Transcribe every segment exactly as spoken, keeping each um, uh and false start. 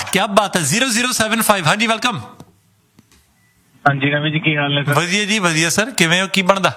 क्या बात है। जीरो जीरो सैवन फाइव हाँ जी वेलकम। हाँ जी रवि जी की हाल है? ਵਧੀਆ ਜੀ ਵਧੀਆ ਸਰ, ਕਿਵੇਂ ਹੋ, ਕੀ ਬਣਦਾ?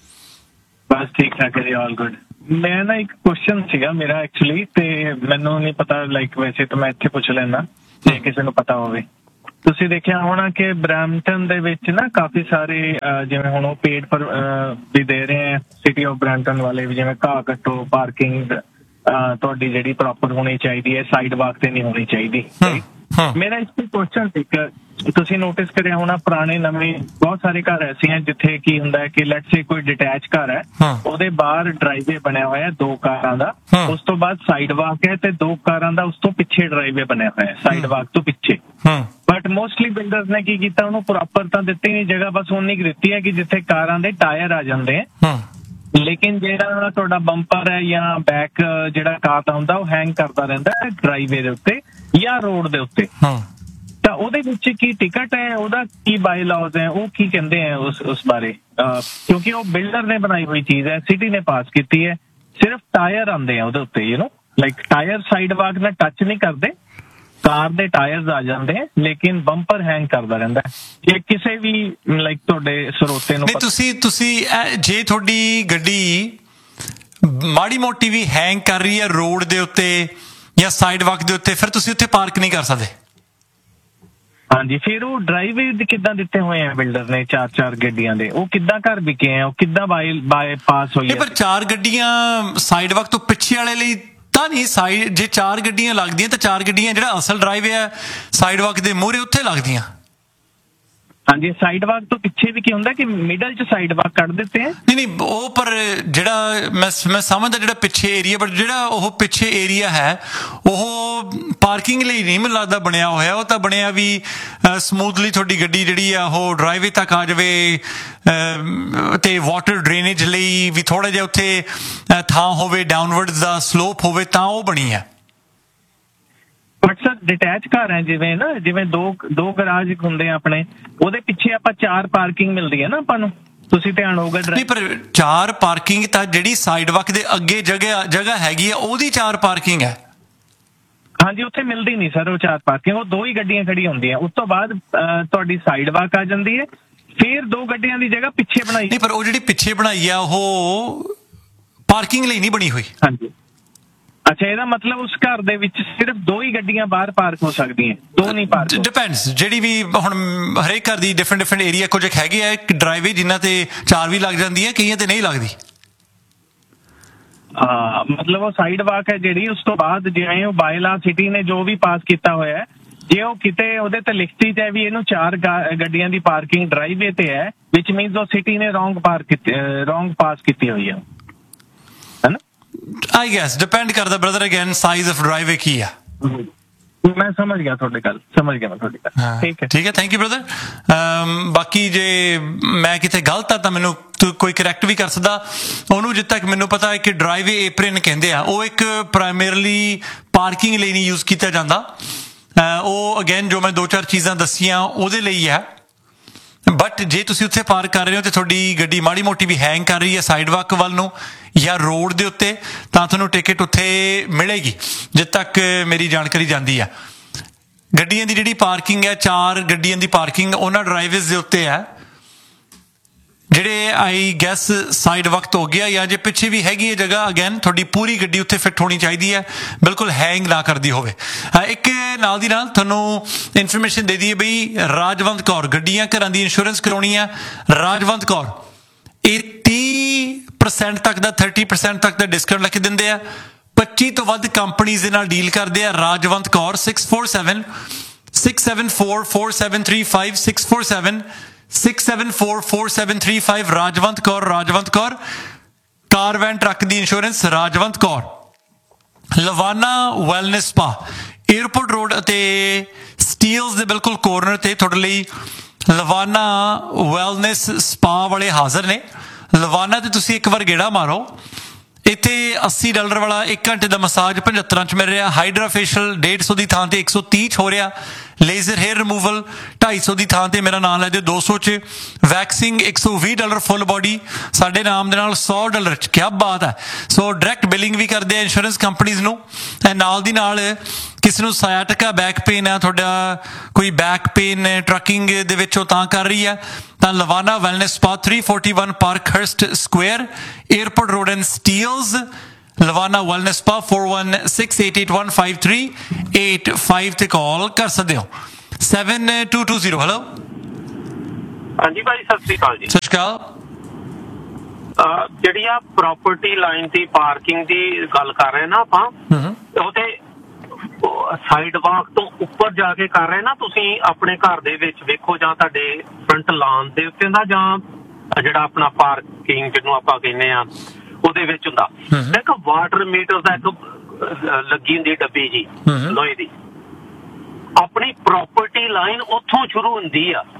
ਬਸ ਠੀਕ ਠਾਕ ਹੈ ਜੀ, ਆਲ ਗੁੱਡ। ਮੈਂ ਨਾ ਇੱਕ ਕੁਐਸਚਨ ਸੀਗਾ ਮੇਰਾ ਐਕਚੁਅਲੀ, ਤੇ ਮੈਨੂੰ ਨਹੀਂ ਪਤਾ, ਲਾਈਕ ਵੈਸੇ ਤਾਂ ਮੈਂ ਇੱਥੇ ਪੁੱਛ ਲੈਣਾ ਜੇ ਕਿਸੇ ਨੂੰ ਪਤਾ ਹੋਵੇ। ਤੁਸੀਂ ਦੇਖਿਆ ਹੋਣਾ ਕਿ ਬਰੈਂਪਟਨ ਦੇ ਵਿੱਚ ਨਾ ਕਾਫੀ ਸਾਰੇ ਜਿਵੇਂ ਹੁਣ ਉਹ ਪੇਡ ਪਰ ਵੀ ਦੇ ਰਹੇ ਆ ਸਿਟੀ ਆਫ ਬਰੈਂਪਟਨ ਵਾਲੇ ਵੀ, ਜਿਵੇਂ ਘਾਹ ਕੱਟੋ, ਪਾਰਕਿੰਗ ਤੁਹਾਡੀ ਜਿਹੜੀ ਪ੍ਰੋਪਰ ਹੋਣੀ ਚਾਹੀਦੀ ਹੈ, ਸਾਈਡ ਵਾਕ ਤੇ ਨਹੀਂ ਹੋਣੀ ਚਾਹੀਦੀ। ਮੇਰਾ ਇਸ ਤੇ ਕੁਐਸਚਨ ਸੀ ਕਿ ਤੁਸੀਂ ਨੋਟਿਸ ਕਰਿਆ ਹੋਣਾ ਪੁਰਾਣੇ ਨਵੇਂ ਬਹੁਤ ਸਾਰੇ ਘਰ ਐਸੇ ਆ ਜਿੱਥੇ ਕੀ ਹੁੰਦਾ ਹੈ ਕਿ ਲੈਟਸ ਸੇ ਕੋਈ ਡਿਟੈਚ ਘਰ ਹੈ, ਉਹਦੇ ਬਾਹਰ ਡਰਾਈਵੇ ਬਣਿਆ ਹੋਇਆ ਦੋ ਕਾਰਾਂ ਦਾ, ਉਸ ਤੋਂ ਬਾਅਦ ਸਾਈਡ ਵਾਕ ਹੈ ਤੇ ਦੋ ਕਾਰਾਂ ਦਾ ਉਸ ਤੋਂ ਪਿੱਛੇ ਡਰਾਈਵੇ ਬਣਿਆ ਹੋਇਆ ਸਾਈਡ ਵਾਕ ਤੋਂ ਪਿੱਛੇ। ਬਟ ਮੋਸਟਲੀ ਬਿਲਡਰਸ ਨੇ ਕੀ ਕੀਤਾ, ਉਹਨੂੰ ਪ੍ਰੋਪਰ ਤਾਂ ਦਿੱਤੀ ਨਹੀਂ ਜਗ੍ਹਾ, ਬਸ ਉਨੀ ਕੁ ਦਿੱਤੀ ਹੈ ਕਿ ਜਿੱਥੇ ਕਾਰਾਂ ਦੇ ਟਾਇਰ ਆ ਜਾਂਦੇ ਆ, ਲੇਕਿਨ ਜਿਹੜਾ ਤੁਹਾਡਾ ਬੰਪਰ ਹੈ ਜਾਂ ਬੈਕ ਜਿਹੜਾ ਕਾਤ ਹੁੰਦਾ ਉਹ ਹੈਂਗ ਕਰਦਾ ਰਹਿੰਦਾ ਹੈ ਡਰਾਈਵੇ ਦੇ ਉੱਤੇ ਜਾਂ ਰੋਡ ਦੇ ਉੱਤੇ। ਤਾਂ ਉਹਦੇ ਵਿੱਚ ਕੀ ਟਿਕਟ ਹੈ, ਉਹਦਾ ਕੀ ਬਾਈ ਲਾਜ਼ ਹੈ, ਉਹ ਕੀ ਕਹਿੰਦੇ ਹੈ ਉਸ ਉਸ ਬਾਰੇ? ਕਿਉਂਕਿ ਉਹ ਬਿਲਡਰ ਨੇ ਬਣਾਈ ਹੋਈ ਚੀਜ਼ ਹੈ, ਸਿਟੀ ਨੇ ਪਾਸ ਕੀਤੀ ਹੈ, ਸਿਰਫ ਟਾਇਰ ਆਉਂਦੇ ਆ ਉਹਦੇ ਉੱਤੇ, you know like tyre side ਵਾਕ ਨਾਲ ਟੱਚ ਨਹੀਂ ਕਰਦੇ, ਕਾਰ ਦੇ ਟਾਇਰਸ ਆ ਜਾਂਦੇ ਆ, ਲੇਕਿਨ ਬੰਪਰ ਹੈਂਗ ਕਰਦਾ ਰਹਿੰਦਾ ਹੈ। ਜੇ ਕਿਸੇ ਵੀ ਲਾਈਕ ਤੁਹਾਡੇ ਸਰੋਤੇ ਨੂੰ ਤੁਸੀਂ ਤੁਸੀਂ ਜੇ ਤੁਹਾਡੀ ਗੱਡੀ ਮਾੜੀ ਮੋਟੀ ਵੀ ਹੈਂਗ ਕਰ ਰਹੀ ਹੈ ਰੋਡ ਦੇ ਉੱਤੇ ਜਾਂ ਸਾਈਡ ਵਾਕ ਦੇ ਉੱਤੇ, ਫਿਰ ਤੁਸੀਂ ਉੱਥੇ ਪਾਰਕ ਨਹੀਂ ਕਰ ਸਕਦੇ। ਹਾਂਜੀ, ਫਿਰ ਉਹ ਡਰਾਈਵੇ ਕਿੱਦਾਂ ਦਿੱਤੇ ਹੋਏ ਆ ਬਿਲਡਰ ਨੇ ਚਾਰ ਚਾਰ ਗੱਡੀਆਂ ਦੇ, ਉਹ ਕਿੱਦਾਂ ਘਰ ਵਿਕੇ ਆ, ਉਹ ਕਿੱਦਾਂ ਬਾਈ ਬਾਏ ਪਾਸ ਹੋਈ? ਪਰ ਚਾਰ ਗੱਡੀਆਂ ਸਾਈਡ ਵਾਕ ਤੋਂ ਪਿੱਛੇ ਵਾਲੇ ਲਈ ਤਾਂ ਨਹੀਂ, ਸਾਈਡ ਜੇ ਚਾਰ ਗੱਡੀਆਂ ਲੱਗਦੀਆਂ ਤਾਂ ਚਾਰ ਗੱਡੀਆਂ ਜਿਹੜਾ ਅਸਲ ਡਰਾਈਵੇ ਹੈ ਸਾਈਡ ਵਾਕ ਦੇ ਮੂਹਰੇ ਉੱਥੇ ਲੱਗਦੀਆਂ। ਹਾਂਜੀ, ਸਾਈਡ ਵਾਕ ਤੋਂ ਪਿੱਛੇ ਵੀ ਕੀ ਹੁੰਦਾ ਕਿ ਮਿਡਲ ਚ ਸਾਈਡ ਵਾਕ ਕੱਢ ਦਿੱਤੇ ਆ। ਨਹੀਂ ਨਹੀਂ ਉਹ ਪਰ ਜਿਹੜਾ ਮੈਂ ਮੈਂ ਸਮਝਦਾ ਜਿਹੜਾ ਪਿੱਛੇ ਏਰੀਆ, ਬਟ ਜਿਹੜਾ ਉਹ ਪਿੱਛੇ ਏਰੀਆ ਹੈ ਉਹ ਪਾਰਕਿੰਗ ਲਈ ਨਹੀਂ ਮੈਨੂੰ ਲੱਗਦਾ ਬਣਿਆ ਹੋਇਆ, ਉਹ ਤਾਂ ਬਣਿਆ ਵੀ ਸਮੂਥਲੀ ਤੁਹਾਡੀ ਗੱਡੀ ਜਿਹੜੀ ਆ ਉਹ ਡਰਾਈਵੇ ਤੱਕ ਆ ਜਾਵੇ ਤੇ ਵਾਟਰ ਡਰੇਨੇਜ ਲਈ ਵੀ ਥੋੜਾ ਜਿਹਾ ਉੱਥੇ ਥਾਂ ਹੋਵੇ, ਡਾਊਨਵਰਡ ਦਾ ਸਲੋਪ ਹੋਵੇ, ਤਾਂ ਉਹ ਬਣੀ ਹੈ। ਬਟ ਸਰ ਡਿਟੈਚ ਘਰ ਹੈ ਜਿਵੇਂ ਨਾ, ਜਿਵੇਂ ਦੋ ਦੋ ਗਰਾਜ ਹੁੰਦੇ ਆ ਆਪਣੇ, ਉਹਦੇ ਪਿੱਛੇ ਆਪਾਂ ਚਾਰ ਪਾਰਕਿੰਗ ਮਿਲਦੀ ਹੈ ਨਾ ਆਪਾਂ ਨੂੰ, ਤੁਸੀਂ ਧਿਆਨ ਹੋਊਗਾ। ਨਹੀਂ ਪਰ ਚਾਰ ਪਾਰਕਿੰਗ ਤਾਂ ਜਿਹੜੀ ਸਾਈਡ ਵਾਕ ਦੇ ਅੱਗੇ ਜਗ੍ਹਾ ਜਗ੍ਹਾ ਹੈਗੀ ਆ ਉਹਦੀ ਚਾਰ ਪਾਰਕਿੰਗ ਹੈ। ਹਾਂਜੀ, ਉੱਥੇ ਮਿਲਦੀ ਨਹੀਂ ਸਰ ਉਹ ਚਾਰ ਪਾਰਕਿੰਗ, ਉਹ ਦੋ ਹੀ ਗੱਡੀਆਂ ਖੜੀਆਂ ਹੁੰਦੀਆਂ, ਉਸ ਤੋਂ ਬਾਅਦ ਤੁਹਾਡੀ ਸਾਈਡ ਵਾਕ ਆ ਜਾਂਦੀ ਹੈ, ਫਿਰ ਦੋ ਗੱਡੀਆਂ ਦੀ ਜਗ੍ਹਾ ਪਿੱਛੇ ਬਣਾਈ। ਨਹੀਂ ਪਰ ਉਹ ਜਿਹੜੀ ਪਿੱਛੇ ਬਣਾਈ ਆ ਉਹ ਪਾਰਕਿੰਗ ਲਈ ਨਹੀਂ ਬਣੀ ਹੋਈ। ਹਾਂਜੀ, ਅੱਛਾ, ਇਹਦਾ ਮਤਲਬ ਉਸ ਘਰ ਦੇ ਵਿੱਚ ਸਿਰਫ ਦੋ ਹੀ ਗੱਡੀਆਂ ਬਾਹਰ ਪਾਰਕ ਹੋ ਸਕਦੀਆਂ, ਦੋ ਨਹੀਂ ਪਾਰਕ? ਡਿਪੈਂਡਸ, ਜਿਹੜੀ ਵੀ ਹੁਣ ਹਰੇਕ ਘਰ ਦੀ ਡਿਫਰੈਂਟ ਡਿਫਰੈਂਟ ਏਰੀਆ ਕੁਝ ਹੈਗੇ ਆ ਡਰਾਈਵੇ ਜਿਨ੍ਹਾਂ ਤੇ ਚਾਰ ਵੀ ਲੱਗ ਜਾਂਦੀਆਂ, ਕਈਆਂ ਤੇ ਨਹੀਂ ਲੱਗਦੀ। ਹਾਂ, ਮਤਲਬ ਉਹ ਸਾਈਡ ਵਾਕ ਹੈ ਜਿਹੜੀ, ਉਸ ਤੋਂ ਬਾਅਦ ਜਿਵੇਂ ਉਹ ਬਾਇਲਾ ਸਿਟੀ ਨੇ ਜੋ ਵੀ ਪਾਸ ਕੀਤਾ ਹੋਇਆ, ਜੇ ਉਹ ਕਿਤੇ ਉਹਦੇ ਤੇ ਲਿਖਤੀ ਤੇ ਵੀ ਇਹਨੂੰ ਚਾਰ ਗੱਡੀਆਂ ਦੀ ਪਾਰਕਿੰਗ ਡਰਾਈਵੇ ਤੇ ਹੈ, ਵਿਚ ਮੀਨਸ ਉਹ ਸਿਟੀ ਨੇ ਰੋਂਗ ਪਾਰਕ ਕੀਤੀ, ਰੋਂਗ ਪਾਸ ਕੀਤੀ ਹੋਈ ਹੈ, ਹੈ ਨਾ? I guess depend ਕਰਦਾ brother again size of driveway ਕੀ ਆ। ਮੈਂ ਸਮਝ ਗਿਆ ਤੁਹਾਡੀ ਗੱਲ, ਸਮਝ ਗਿਆ ਮੈਂ ਤੁਹਾਡੀ ਗੱਲ। ਠੀਕ ਹੈ ਠੀਕ ਹੈ, ਥੈਂਕ ਯੂ ਬ੍ਰਦਰ। ਬਾਕੀ ਜੇ ਮੈਂ ਕਿਤੇ ਗਲਤ ਆ ਤਾਂ ਮੈਨੂੰ ਕੋਈ ਕਰੈਕਟ ਵੀ ਕਰ ਸਕਦਾ। ਉਹਨੂੰ ਜਿੱਥੇ ਤੱਕ ਮੈਨੂੰ ਪਤਾ ਹੈ ਕਿ ਡਰਾਈਵੇ ਏਪਰਨ ਕਹਿੰਦੇ ਆ, ਉਹ ਇੱਕ ਪ੍ਰਾਇਮਰੀਲੀ ਪਾਰਕਿੰਗ ਲਈ ਨਹੀਂ ਯੂਜ਼ ਕੀਤਾ ਜਾਂਦਾ। ਉਹ ਅਗੇਨ ਜੋ ਮੈਂ ਦੋ ਚਾਰ ਚੀਜ਼ਾਂ ਦੱਸੀਆਂ ਉਹਦੇ ਲਈ ਹੈ, ਬਟ ਜੇ ਤੁਸੀਂ ਉੱਥੇ ਪਾਰਕ ਕਰ ਰਹੇ ਹੋ ਤੇ ਤੁਹਾਡੀ ਗੱਡੀ ਮਾੜੀ ਮੋਟੀ ਵੀ ਹੈਂਗ ਕਰ ਰਹੀ ਹੈ ਸਾਈਡ ਵਾਕ ਵੱਲ ਨੂੰ ਜਾਂ ਰੋਡ ਦੇ ਉੱਤੇ, ਤਾਂ ਤੁਹਾਨੂੰ ਟਿਕਟ ਉੱਥੇ ਮਿਲੇਗੀ ਜਿੱਥੇ ਤੱਕ ਮੇਰੀ ਜਾਣਕਾਰੀ ਜਾਂਦੀ ਆ। ਗੱਡੀਆਂ ਦੀ ਜਿਹੜੀ ਪਾਰਕਿੰਗ ਹੈ, ਚਾਰ ਗੱਡੀਆਂ ਦੀ ਪਾਰਕਿੰਗ ਉਹਨਾਂ ਡਰਾਈਵੇਜ਼ ਦੇ ਉੱਤੇ ਹੈ ਜਿਹੜੇ ਆਈ ਗੈਸ ਸਾਈਡ ਵਕਤ ਹੋ ਗਿਆ, ਜਾਂ ਜੇ ਪਿੱਛੇ ਵੀ ਹੈਗੀ ਹੈ ਜਗ੍ਹਾ, ਅਗੇਨ ਤੁਹਾਡੀ ਪੂਰੀ ਗੱਡੀ ਉੱਥੇ ਫਿੱਟ ਹੋਣੀ ਚਾਹੀਦੀ ਹੈ, ਬਿਲਕੁਲ ਹੈਂਗ ਨਾ ਕਰਦੀ ਹੋਵੇ। ਇੱਕ ਨਾਲ ਦੀ ਨਾਲ ਤੁਹਾਨੂੰ ਇਨਫੋਰਮੇਸ਼ਨ ਦੇ ਦਈਏ ਬਈ ਰਾਜਵੰਤ ਕੌਰ ਗੱਡੀਆਂ ਘਰਾਂ ਦੀ ਇੰਸ਼ੋਰੈਂਸ ਕਰਾਉਣੀ ਹੈ। ਰਾਜਵੰਤ ਕੌਰ ਇਹ ਤੀਹ ਪਰਸੈਂਟ ਤੱਕ ਦਾ ਥਰਟੀ ਪਰਸੈਂਟ ਤੱਕ ਦਾ ਡਿਸਕਾਊਂਟ ਲਿਖ ਦਿੰਦੇ ਆ। ਪੱਚੀ ਤੋਂ ਵੱਧ ਕੰਪਨੀਜ਼ ਦੇ ਨਾਲ ਡੀਲ ਕਰਦੇ ਆ। Rajwant Kaur six four seven six seven four four seven three five six four seven six seven four four seven three five. Rajwant Kaur Rajwant Kaur ਕਾਰ ਵੈਨ ਟਰੱਕ ਦੀ insurance Rajwant Kaur. ਲਵਾਨਾ wellness spa airport road ਅਤੇ ਸਟੀਲਸ ਦੇ ਬਿਲਕੁਲ ਕੋਰਨਰ ਤੇ ਤੁਹਾਡੇ ਲਈ ਲਵਾਨਾ ਵੈਲਨੈਸ ਸਪਾ ਵਾਲੇ ਹਾਜ਼ਰ ਨੇ। ਲਵਾਨਾ ਤੇ ਤੁਸੀਂ ਇੱਕ ਵਾਰ ਗੇੜਾ ਮਾਰੋ। ਇੱਥੇ ਅੱਸੀ ਡਾਲਰ ਵਾਲਾ ਇੱਕ ਘੰਟੇ ਦਾ ਮਸਾਜ ਪਝੱਤਰਾਂ ਚ ਮਿਲ ਰਿਹਾ। ਹਾਈਡਰਾ ਫੇਸ਼ੀਅਲ ਡੇਢ ਸੌ ਦੀ ਥਾਂ ਤੇ ਇੱਕ ਸੌ ਤੀਹ ਚ ਹੋ ਰਿਹਾ। ਲੇਜ਼ਰ ਹੇਅਰ ਰਿਮੂਵਲ ਢਾਈ ਸੌ ਦੀ ਥਾਂ ਤੇ ਮੇਰਾ ਨਾਮ ਲੈ ਦਿਓ ਦੋ ਸੌ ਚ। ਵੈਕਸਿੰਗ ਇੱਕ ਸੌ ਵੀਹ ਡਾਲਰ ਫੁੱਲ ਬੋਡੀ ਸਾਡੇ ਨਾਮ ਦੇ ਨਾਲ ਸੌ ਡਾਲਰ ਚ। ਕਿਆ ਬਾਤ ਹੈ। ਸੋ ਡਾਇਰੈਕਟ ਬਿਲਿੰਗ ਵੀ ਕਰਦੇ ਆ ਇੰਸ਼ੋਰੈਂਸ ਕੰਪਨੀਜ਼ ਨੂੰ। ਨਾਲ ਦੀ ਨਾਲ ਕਿਸੇ ਨੂੰ ਸਾਇਆਟਿਕਾ ਬੈਕ ਪੇਨ ਹੈ, ਤੁਹਾਡਾ ਕੋਈ ਬੈਕ ਪੇਨ ਟਰੱਕਿੰਗ ਦੇ ਵਿੱਚ ਉਹ ਤਾਂ ਕਰ ਰਹੀ ਹੈ, ਤਾਂ ਲਵਾਨਾ wellness spa three forty-one ਪਾਰਕਹਰਸਟ Square, airport road and Steeles. ਲਵਾਨਾ wellness spa four one six eight eight one five three eight five ਤੇ ਕਾਲ ਕਰ ਸਕਦੇ ਹੋ। seven two two zero hello. ਹਾਂਜੀ ਭਾਈ ਸਤਿ ਸ੍ਰੀ ਅਕਾਲ ਜੀ। ਸਤਿ ਸ਼੍ਰੀ ਅਕਾਲ। ਜਿਹੜੀ ਆ ਪ੍ਰਾਪਰਟੀ ਲਾਈਨ ਦੀ ਪਾਰਕਿੰਗ ਦੀ ਗੱਲ ਕਰ ਰਹੇ ਨਾ ਆਪਾਂ, ਉਹ ਤੇ ਸਾਈਡ ਵਾਕ ਤੋਂ ਉੱਪਰ ਜਾ ਕੇ ਕਰ ਰਹੇ ਨਾ ਤੁਸੀਂ। ਆਪਣੇ ਘਰ ਦੇ ਵਿੱਚ ਵੇਖੋ ਜਾਂ ਤੁਹਾਡੇ ਫਰੰਟ ਲਾਨ ਦੇ ਉੱਤੇ ਦਾ, ਜਾਂ ਜਿਹੜਾ ਆਪਣਾ ਪਾਰਕਿੰਗ ਜਿਹਨੂੰ ਆਪਾਂ ਕਹਿੰਦੇ ਆ ਉਹਦੇ ਵਿੱਚ ਹੁੰਦਾ ਇੱਕ ਵਾਟਰ ਮੀਟਰ ਦਾ ਇੱਕ ਲੱਗੀ ਹੁੰਦੀ ਡੱਬੀ ਜੀ ਲੋਹੇ ਦੀ। ਆਪਣੀ ਪ੍ਰਾਪਰਟੀ ਲਾਈਨ ਉੱਥੋਂ ਸ਼ੁਰੂ ਹੁੰਦੀ ਆ,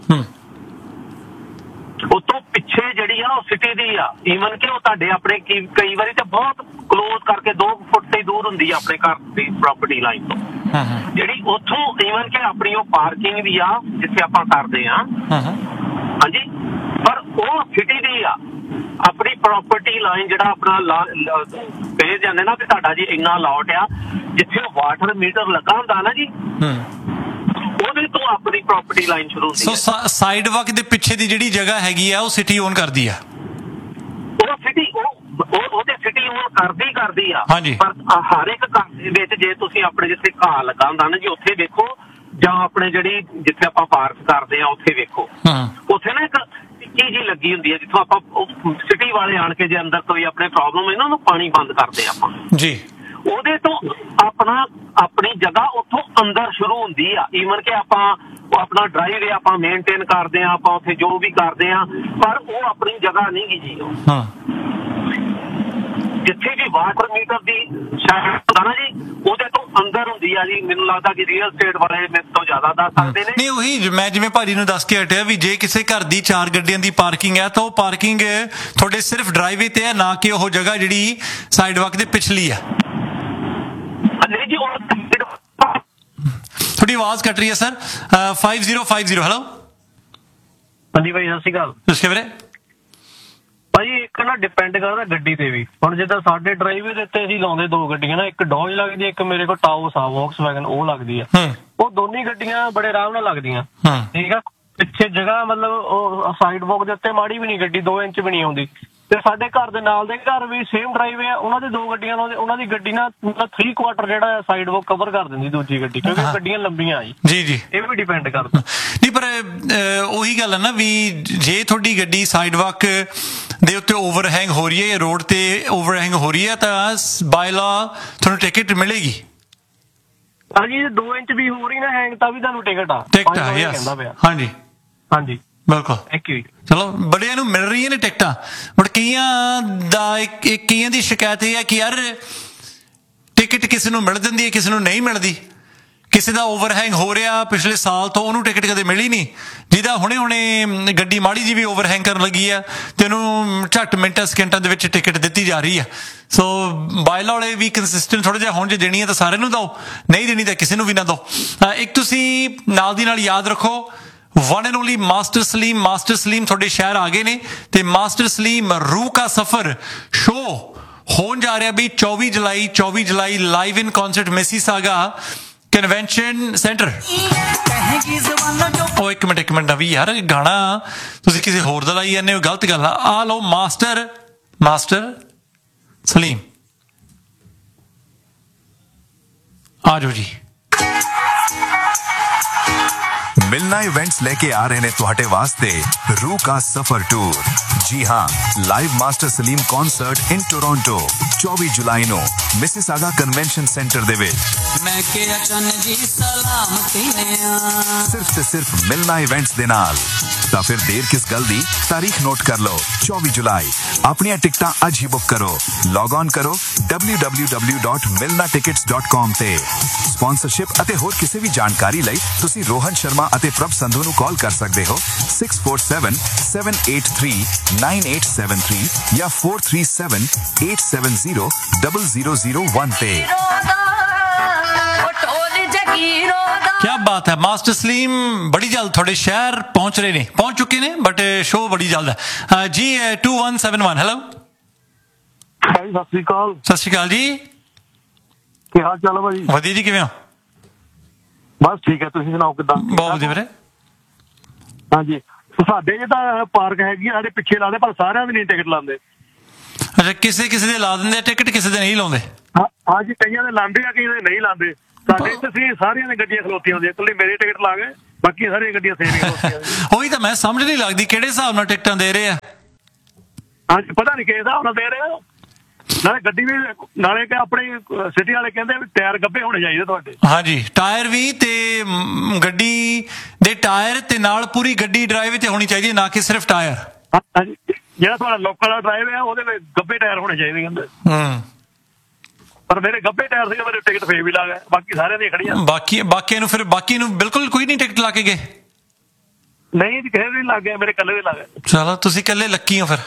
ਉਤੋਂ ਪਿੱਛੇ ਜਿਹੜੀ ਆ ਉਹ ਸਿਟੀ ਦੀ ਆ। ਈਵਨ ਕਿ ਉਹ ਤੁਹਾਡੇ ਆਪਣੇ ਕਈ ਵਾਰੀ ਤੇ ਬਹੁਤ ਕਲੋਜ਼ ਕਰਕੇ ਦੋ ਫੁੱਟ ਤੇ ਦੂਰ ਹੁੰਦੀ ਆ ਆਪਣੇ ਘਰ ਦੀ ਪ੍ਰਾਪਰਟੀ ਲਾਈਨ ਤੋਂ, ਜਿਹੜੀ ਉੱਥੋਂ ਈਵਨ ਕਿ ਆਪਣੀ ਉਹ ਪਾਰਕਿੰਗ ਵੀ ਆ ਜਿੱਥੇ ਆਪਾਂ ਕਰਦੇ ਆ। ਹਾਂਜੀ, ਪਰ ਉਹ ਸਿਟੀ ਦੀ ਆ। ਆਪਣੀ ਪ੍ਰਾਪਰਟੀ ਲਾਈਨ ਜਿਹੜਾ ਆਪਣਾ ਕਹੇ ਜਾਂਦੇ ਨਾ ਵੀ ਤੁਹਾਡਾ ਜੀ ਇੰਨਾ ਲਾਟ ਆ, ਜਿੱਥੇ ਵਾਟਰ ਮੀਟਰ ਲੱਗਾ ਹੁੰਦਾ ਨਾ ਜੀ, ਉਹਦੇ ਤੋਂ ਆਪਣੀ ਪ੍ਰਾਪਰਟੀ ਲਾਈਨ ਸ਼ੁਰੂ ਹੁੰਦੀ ਹੈ। ਸੋ ਸਾਈਡ ਵਾਕ ਦੇ ਪਿੱਛੇ ਦੀ ਜਿਹੜੀ ਜਗ੍ਹਾ ਹੈਗੀ ਆ ਉਹ ਸਿਟੀ ਓਨ ਕਰਦੀ ਆ। ਉਹ ਸਿਟੀ ਉਹ ਉਹਦੇ ਸਿਟੀ ਓਨ ਕਰਦੀ ਕਰਦੀ ਆ। ਹਾਂਜੀ, ਪਰ ਹਰ ਇੱਕ ਘਰ ਦੇ ਵਿੱਚ ਜੇ ਤੁਸੀਂ ਆਪਣੇ ਜਿੱਥੇ ਘਾਹ ਲੱਗਾ ਹੁੰਦਾ ਨਾ ਜੀ ਉੱਥੇ ਵੇਖੋ, ਜਾਂ ਆਪਣੇ ਜਿਹੜੀ ਜਿੱਥੇ ਆਪਾਂ ਪਾਰਕ ਕਰਦੇ ਆ ਉੱਥੇ ਵੇਖੋ, ਉੱਥੇ ਨਾ ਇੱਕ ਟਿੱਕੀ ਜੀ ਲੱਗੀ ਹੁੰਦੀ ਹੈ ਜਿੱਥੋਂ ਆਪਾਂ ਸਿਟੀ ਵਾਲੇ ਆਣ ਕੇ ਜੇ ਅੰਦਰ ਕੋਈ ਆਪਣੇ ਪ੍ਰੋਬਲਮ ਇਹਨਾਂ ਨੂੰ ਪਾਣੀ ਬੰਦ ਕਰਦੇ ਆਪਾਂ ਜੀ। ਉਹਦੇ ਤੋਂ ਆਪਣਾ ਆਪਣੀ ਜਗ੍ਹਾ ਉੱਥੋਂ ਅੰਦਰ ਸ਼ੁਰੂ ਹੁੰਦੀ ਆ। ਈਵਨ ਕਿ ਆਪਾਂ ਆਪਣਾ ਡਰਾਈਵੇ ਆਪਾਂ ਮੇਨਟੇਨ ਕਰਦੇ ਆ, ਆਪਾਂ ਉੱਥੇ ਜੋ ਵੀ ਕਰਦੇ ਆ, ਪਰ ਉਹ ਆਪਣੀ ਜਗ੍ਹਾ ਨਹੀਂ ਗੀ ਜੀ। ਉਹ ਜਿੱਥੇ ਵੀ ਵਾਟਰ ਮੀਟਰ ਦੀ ਸ਼ਾਇਦ ਹੁੰਦਾ ਨਾ ਜੀ, ਉਹਦੇ ਤੋਂ ਅੰਦਰ ਹੁੰਦੀ ਆ ਜੀ। ਮੈਨੂੰ ਲੱਗਦਾ ਕਿ ਰੀਅਲ ਸਟੇਟ ਵਾਲੇ ਮੇਰੇ ਤੋਂ ਜ਼ਿਆਦਾ ਦੱਸ ਸਕਦੇ ਨੇ। ਨਹੀਂ, ਉਹੀ ਮੈਂ ਜਿਵੇਂ ਭਾਜੀ ਨੂੰ ਦੱਸ ਕੇ ਹਟਿਆ ਵੀ ਜੇ ਕਿਸੇ ਘਰ ਦੀ ਚਾਰ ਗੱਡੀਆਂ ਦੀ ਪਾਰਕਿੰਗ ਹੈ ਤਾਂ ਉਹ ਪਾਰਕਿੰਗ ਤੁਹਾਡੇ ਸਿਰਫ ਡਰਾਈਵੇ ਤੇ ਹੈ, ਨਾ ਕਿ ਉਹ ਜਗ੍ਹਾ ਜਿਹੜੀ ਸਾਈਡ ਵਾਕ ਦੇ ਪਿਛਲੀ ਆ। ਥੋੜੀ ਆਵਾਜ਼ ਕੱਟ ਰਹੀ ਹੈ sir. five zero five zero hello. ਹਾਂਜੀ ਭਾਈ ਸਤਿ ਸ਼੍ਰੀ ਅਕਾਲ। ਤੁਸੀਂ ਵੀਰੇ ਭਾਜੀ ਇੱਕ ਨਾ ਡਿਪੈਂਡ ਕਰਦਾ ਗੱਡੀ ਤੇ ਵੀ। ਹੁਣ ਜਿੱਦਾਂ ਸਾਡੇ ਡਰਾਈਵੇ ਦੇ ਉੱਤੇ ਅਸੀਂ ਲਾਉਂਦੇ ਦੋ ਗੱਡੀਆਂ ਨਾ, ਇੱਕ ਡੌਜ ਲੱਗਦੀ, ਇੱਕ ਮੇਰੇ ਕੋਲ ਟਾਉਸ ਆ ਵੌਕਸਵੈਗਨ ਉਹ ਲੱਗਦੀ ਆ। ਉਹ ਦੋਨੀ ਗੱਡੀਆਂ ਬੜੇ ਆਰਾਮ ਨਾਲ ਲੱਗਦੀਆਂ, ਠੀਕ ਆ। ਪਿੱਛੇ ਜਗ੍ਹਾ ਮਤਲਬ ਉਹ ਸਾਈਡ ਵਾਕ ਦੇ ਉੱਤੇ ਮਾੜੀ ਵੀ ਨਹੀਂ ਗੱਡੀ ਦੋ ਇੰਚ ਵੀ ਨਹੀਂ ਆਉਂਦੀ। ਤੇ ਸਾਡੇ ਘਰ ਦੇ ਨਾਲ ਦੇ ਘਰ ਵੀ ਸੇਮ ਡਰਾਈਵੇ ਆ, ਉਹਨਾਂ ਦੇ ਦੋ ਗੱਡੀਆਂ, ਉਹਨਾਂ ਦੀ ਗੱਡੀ ਨਾ ਮਤਲਬ ਥ੍ਰੀ ਕੁਆਟਰ ਜਿਹੜਾ ਸਾਈਡ ਵਾਕ ਕਵਰ ਕਰ ਦਿੰਦੀ ਦੂਜੀ ਗੱਡੀ, ਕਿਉਂਕਿ ਗੱਡੀਆਂ ਲੰਬੀਆਂ ਜੀ। ਜੀ ਜੀ, ਇਹ ਵੀ ਡਿਪੈਂਡ ਕਰਦਾ। ਨਹੀਂ ਪਰ ਉਹੀ ਗੱਲ ਹੈ ਨਾ ਵੀ ਜੇ ਤੁਹਾਡੀ ਗੱਡੀ ਸਾਈਡ ਵਾਕ ਦੇ ਉੱਤੇ ਓਵਰਹੈਂਗ ਹੋ ਰਹੀ ਹੈ, ਰੋਡ ਤੇ ਓਵਰਹੈਂਗ ਹੋ ਰਹੀ ਹੈ, ਤਾਂ ਬਾਈ ਲਾ ਤੁਹਾਨੂੰ ਟਿਕਟ ਮਿਲੇਗੀ। ਹਾਂਜੀ, ਦੋ ਇੰਚ ਵੀ ਹੋ ਰਹੀ ਨਾ ਹੈਂਗ ਤਾਂ ਵੀ ਤੁਹਾਨੂੰ ਟਿਕਟ ਆ। ਟਿਕਟ ਆ, ਕਹਿੰਦਾ ਪਿਆ। ਹਾਂਜੀ ਹਾਂਜੀ ਬਿਲਕੁਲ, ਥੈਂਕ ਯੂ। ਚਲੋ ਬੜਿਆਂ ਨੂੰ ਮਿਲ ਰਹੀਆਂ ਨੇ ਟਿਕਟਾਂ, ਬਟ ਕਈਆਂ ਦਾ ਇੱਕ ਕਈਆਂ ਦੀ ਸ਼ਿਕਾਇਤ ਇਹ ਹੈ ਕਿ ਯਾਰ ਟਿਕਟ ਕਿਸੇ ਨੂੰ ਮਿਲ ਜਾਂਦੀ ਹੈ, ਕਿਸੇ ਨੂੰ ਨਹੀਂ ਮਿਲਦੀ। ਕਿਸੇ ਦਾ ਓਵਰਹੈਂਗ ਹੋ ਰਿਹਾ ਪਿਛਲੇ ਸਾਲ ਤੋਂ, ਉਹਨੂੰ ਟਿਕਟ ਕਦੇ ਮਿਲੀ ਨਹੀਂ। ਜਿਹਦਾ ਹੁਣੇ ਹੁਣੇ ਗੱਡੀ ਮਾੜੀ ਜੀ ਵੀ ਓਵਰਹੈਂਗ ਕਰਨ ਲੱਗੀ ਆ ਤੇ ਉਹਨੂੰ ਝੱਟ ਮਿੰਟਾਂ ਸਕਿੰਟਾਂ ਦੇ ਵਿੱਚ ਟਿਕਟ ਦਿੱਤੀ ਜਾ ਰਹੀ ਆ। ਸੋ ਬਾਇਲਾ ਵਾਲੇ ਵੀ ਕੰਸਿਸਟੈਂਟ ਥੋੜਾ ਜਿਹਾ ਹੁਣ, ਜੇ ਦੇਣੀ ਹੈ ਤਾਂ ਸਾਰਿਆਂ ਨੂੰ ਦਿਓ, ਨਹੀਂ ਦੇਣੀ ਤਾਂ ਕਿਸੇ ਨੂੰ ਵੀ ਨਾ ਦਿਓ। ਇੱਕ ਤੁਸੀਂ ਨਾਲ ਦੀ ਨਾਲ ਯਾਦ ਰੱਖੋ, one and only master Salim. Master Salim ਤੁਹਾਡੇ ਸ਼ਹਿਰ ਆ ਗਏ ਨੇ ਤੇ ਮਾਸਟਰ ਸਲੀਮ ਰੂਹ ਕਾ ਸਫਰ ਸ਼ੋ ਹੋਣ ਜਾ ਰਿਹਾ ਵੀ ਚੌਵੀ ਜੁਲਾਈ ਚੌਵੀ ਜੁਲਾਈ ਲਾਈਵ ਇਨ ਕਨਸਰਟ ਮਿਸੀਸਾਗਾ ਕਨਵੈਨਸ਼ਨ ਸੈਂਟਰ। ਉਹ ਇੱਕ ਮਿੰਟ ਇੱਕ ਮਿੰਟ ਵੀ ਯਾਰ, ਗਾਣਾ ਤੁਸੀਂ ਕਿਸੇ ਹੋਰ ਦਾ ਲਾਈ ਜਾਂਦੇ ਹੋ, ਗਲਤ ਗੱਲ ਆ। ਆ ਲਓ ਮਾਸਟਰ ਮਾਸਟਰ ਸਲੀਮ, ਆ ਜਾਓ ਜੀ। ਮਿਲਣਾ ਇਵੈਂਟਸ ਲੈਕੇ ਆ ਰਹੇ ਨੇ ਤੁਹਾਡੇ ਵਾਸਤੇ ਰੂਹ ਕਾ ਸਫਰ ਟੂਰ। ਜੀ ਹਾਂ, ਲਾਈਵ ਮਾਸਟਰ ਸਲੀਮ ਕਨਸਰਟ ਇਨ ਟੋਰਾਂਟੋ ਚੌਵੀ ਜੁਲਾਈ ਨੂੰ ਮਿਸੀਸਾਗਾ ਕਨਵੈਨਸ਼ਨ ਸੈਂਟਰ ਦੇ ਵਿੱਚ। ਮੈਂ ਕਿਹਾ ਚੰਨ ਜੀ ਸਲਾਮਤੀ ਨੇ ਆ, ਸਿਰਫ ਤੇ ਸਿਰਫ ਮਿਲਣਾ ਇਵੈਂਟਸ ਦੇ ਨਾਲ। ਤਾਂ ਫਿਰ ਦੇਰ ਕਿਸ ਗੱਲ ਦੀ, ਤਾਰੀਖ ਨੋਟ ਕਰ ਲਓ, ਚੌਵੀ ਜੁਲਾਈ। ਆਪਣੀਆਂ ਟਿਕਟਾਂ ਅੱਜ ਹੀ ਬੁੱਕ ਕਰੋ। ਲੌਗ ਔਨ ਕਰੋ W W W dot ਮਿਲਨਾ tickets dot com ਤੇ। ਸਪਾਂਸਰਸ਼ਿਪ ਅਤੇ ਹੋਰ ਕਿਸੇ ਵੀ ਜਾਣਕਾਰੀ ਲਈ ਤੁਸੀਂ ਰੋਹਨ ਸ਼ਰਮਾ ਅਤੇ ਪ੍ਰਭ ਸੰਧੂ ਨੂੰ ਕਾਲ ਕਰ ਸਕਦੇ ਹੋ six four seven seven eight three nine eight seven three ਜਾਂ four three seven eight seven zero zero zero zero one ਤੇ। क्या बात है, मास्टर सलीम बड़ी जल्द थोड़े शहर पहुंच रहे ने, पहुंच चुके ने, बट शो बड़ी जल्द है जी। To one seven one hello ਭਾਈ ਸਤਿ ਸ਼੍ਰੀ ਅਕਾਲ। ਸਤਿ ਸ਼੍ਰੀ ਅਕਾਲ ਜੀ, ਕੀ ਹਾਲ ਚਾਲ ਹੈ ਭਾਜੀ? ਵਧੀਆ ਜੀ, ਕਿਵੇਂ ਹੋ? ਬਸ ਠੀਕ ਹੈ, ਤੁਸੀਂ ਸੁਣਾਓ ਕਿੱਦਾਂ? ਬਹੁਤ ਵਧੀਆ ਵੀਰੇ। ਹਾਂਜੀ, ਸਾਡੇ ਜੇ ਤਾਂ ਪਾਰਕ ਹੈਗੀ ਆ, ਸਾਡੇ ਪਿੱਛੇ ਲਾਉਂਦੇ, ਪਰ ਸਾਰਿਆਂ ਦੀ ਨਹੀਂ ਟਿਕਟ ਲਾਉਂਦੇ। ਅੱਛਾ, ਕਿਸੇ ਕਿਸੇ ਦੇ ਲਾ ਦਿੰਦੇ ਟਿਕਟ, ਕਿਸੇ ਦੇ ਨਹੀਂ ਲਾਉਂਦੇ। ਹਾਂਜੀ, ਕਈਆਂ ਦੇ ਲਾਉਂਦੇ ਆ, ਕਈਆਂ ਦੇ ਨਹੀਂ ਲਾਉਂਦੇ। ਸਾਡੇ ਇੱਥੇ ਸੀ ਸਾਰੀਆਂ ਦੀਆਂ ਗੱਡੀਆਂ ਖਲੋਤੀਆਂ ਹੁੰਦੀਆਂ, ਇਕੱਲੀ ਮੇਰੀ ਟਿਕਟ ਲਾ ਗਏ, ਬਾਕੀ ਸਾਰੀਆਂ ਗੱਡੀਆਂ ਸੇਮ ਹੀ ਖਲੋਤੀਆਂ। ਉਹੀ ਤਾਂ ਮੈਂ ਸਮਝ ਨਹੀਂ ਲੱਗਦੀ ਕਿਹੜੇ ਹਿਸਾਬ ਨਾਲ ਟਿਕਟਾਂ ਦੇ ਰਹੇ ਆ। ਹਾਂਜੀ, ਪਤਾ ਨਹੀਂ ਕਿਸ ਹਿਸਾਬ ਨਾਲ ਦੇ ਰਹੇ ਆ। ਨਾਲੇ ਗੱਡੀ ਵੀ, ਨਾਲੇ ਕਿ ਆਪਣੀ ਸਿਟੀ ਵਾਲੇ ਕਹਿੰਦੇ ਵੀ ਟਾਇਰ ਗੱਭੇ ਹੋਣੇ ਚਾਹੀਦੇ ਤੁਹਾਡੇ। ਹਾਂਜੀ, ਟਾਇਰ ਵੀ ਤੇ ਗੱਡੀ ਦੇ ਟਾਇਰ ਤੇ ਨਾਲ ਪੂਰੀ ਗੱਡੀ ਡਰਾਈਵ ਤੇ ਹੋਣੀ ਚਾਹੀਦੀ, ਨਾ ਕਿ ਸਿਰਫ ਟਾਇਰ। ਹਾਂਜੀ, ਜਿਹੜਾ ਤੁਹਾਡਾ ਲੋਕਲ ਵਾਲਾ ਡਰਾਈਵ ਹੈ ਉਹਦੇ ਵਿੱਚ ਗੱਭੇ ਟਾਇਰ ਹੋਣੇ ਚਾਹੀਦੇ ਕਹਿੰਦੇ। ਹੂੰ, ਪਰ ਮੇਰੇ ਗੱਭੇ ਟਾਇਰ ਸੀਗੇ, ਮੇਰੇ ਟਿਕਟ ਫੇਰ ਵੀ ਲਾ ਗਏ, ਬਾਕੀ ਸਾਰਿਆਂ ਦੀਆਂ ਖੜੀਆਂ। ਬਾਕੀ ਬਾਕੀਆਂ ਨੂੰ ਫਿਰ ਬਾਕੀ ਨੂੰ ਬਿਲਕੁਲ ਕੋਈ ਨਹੀਂ ਟਿਕਟ ਲਾ ਕੇ ਗਏ? ਨਹੀਂ ਜੀ, ਕਿਸੇ ਦੇ ਨਹੀਂ ਲੱਗ ਗਿਆ, ਮੇਰੇ ਇਕੱਲੇ ਦੇ ਲੱਗ ਗਏ। ਚਲੋ, ਤੁਸੀਂ ਇਕੱਲੇ ਲੱਕੀ ਹੋ ਫਿਰ।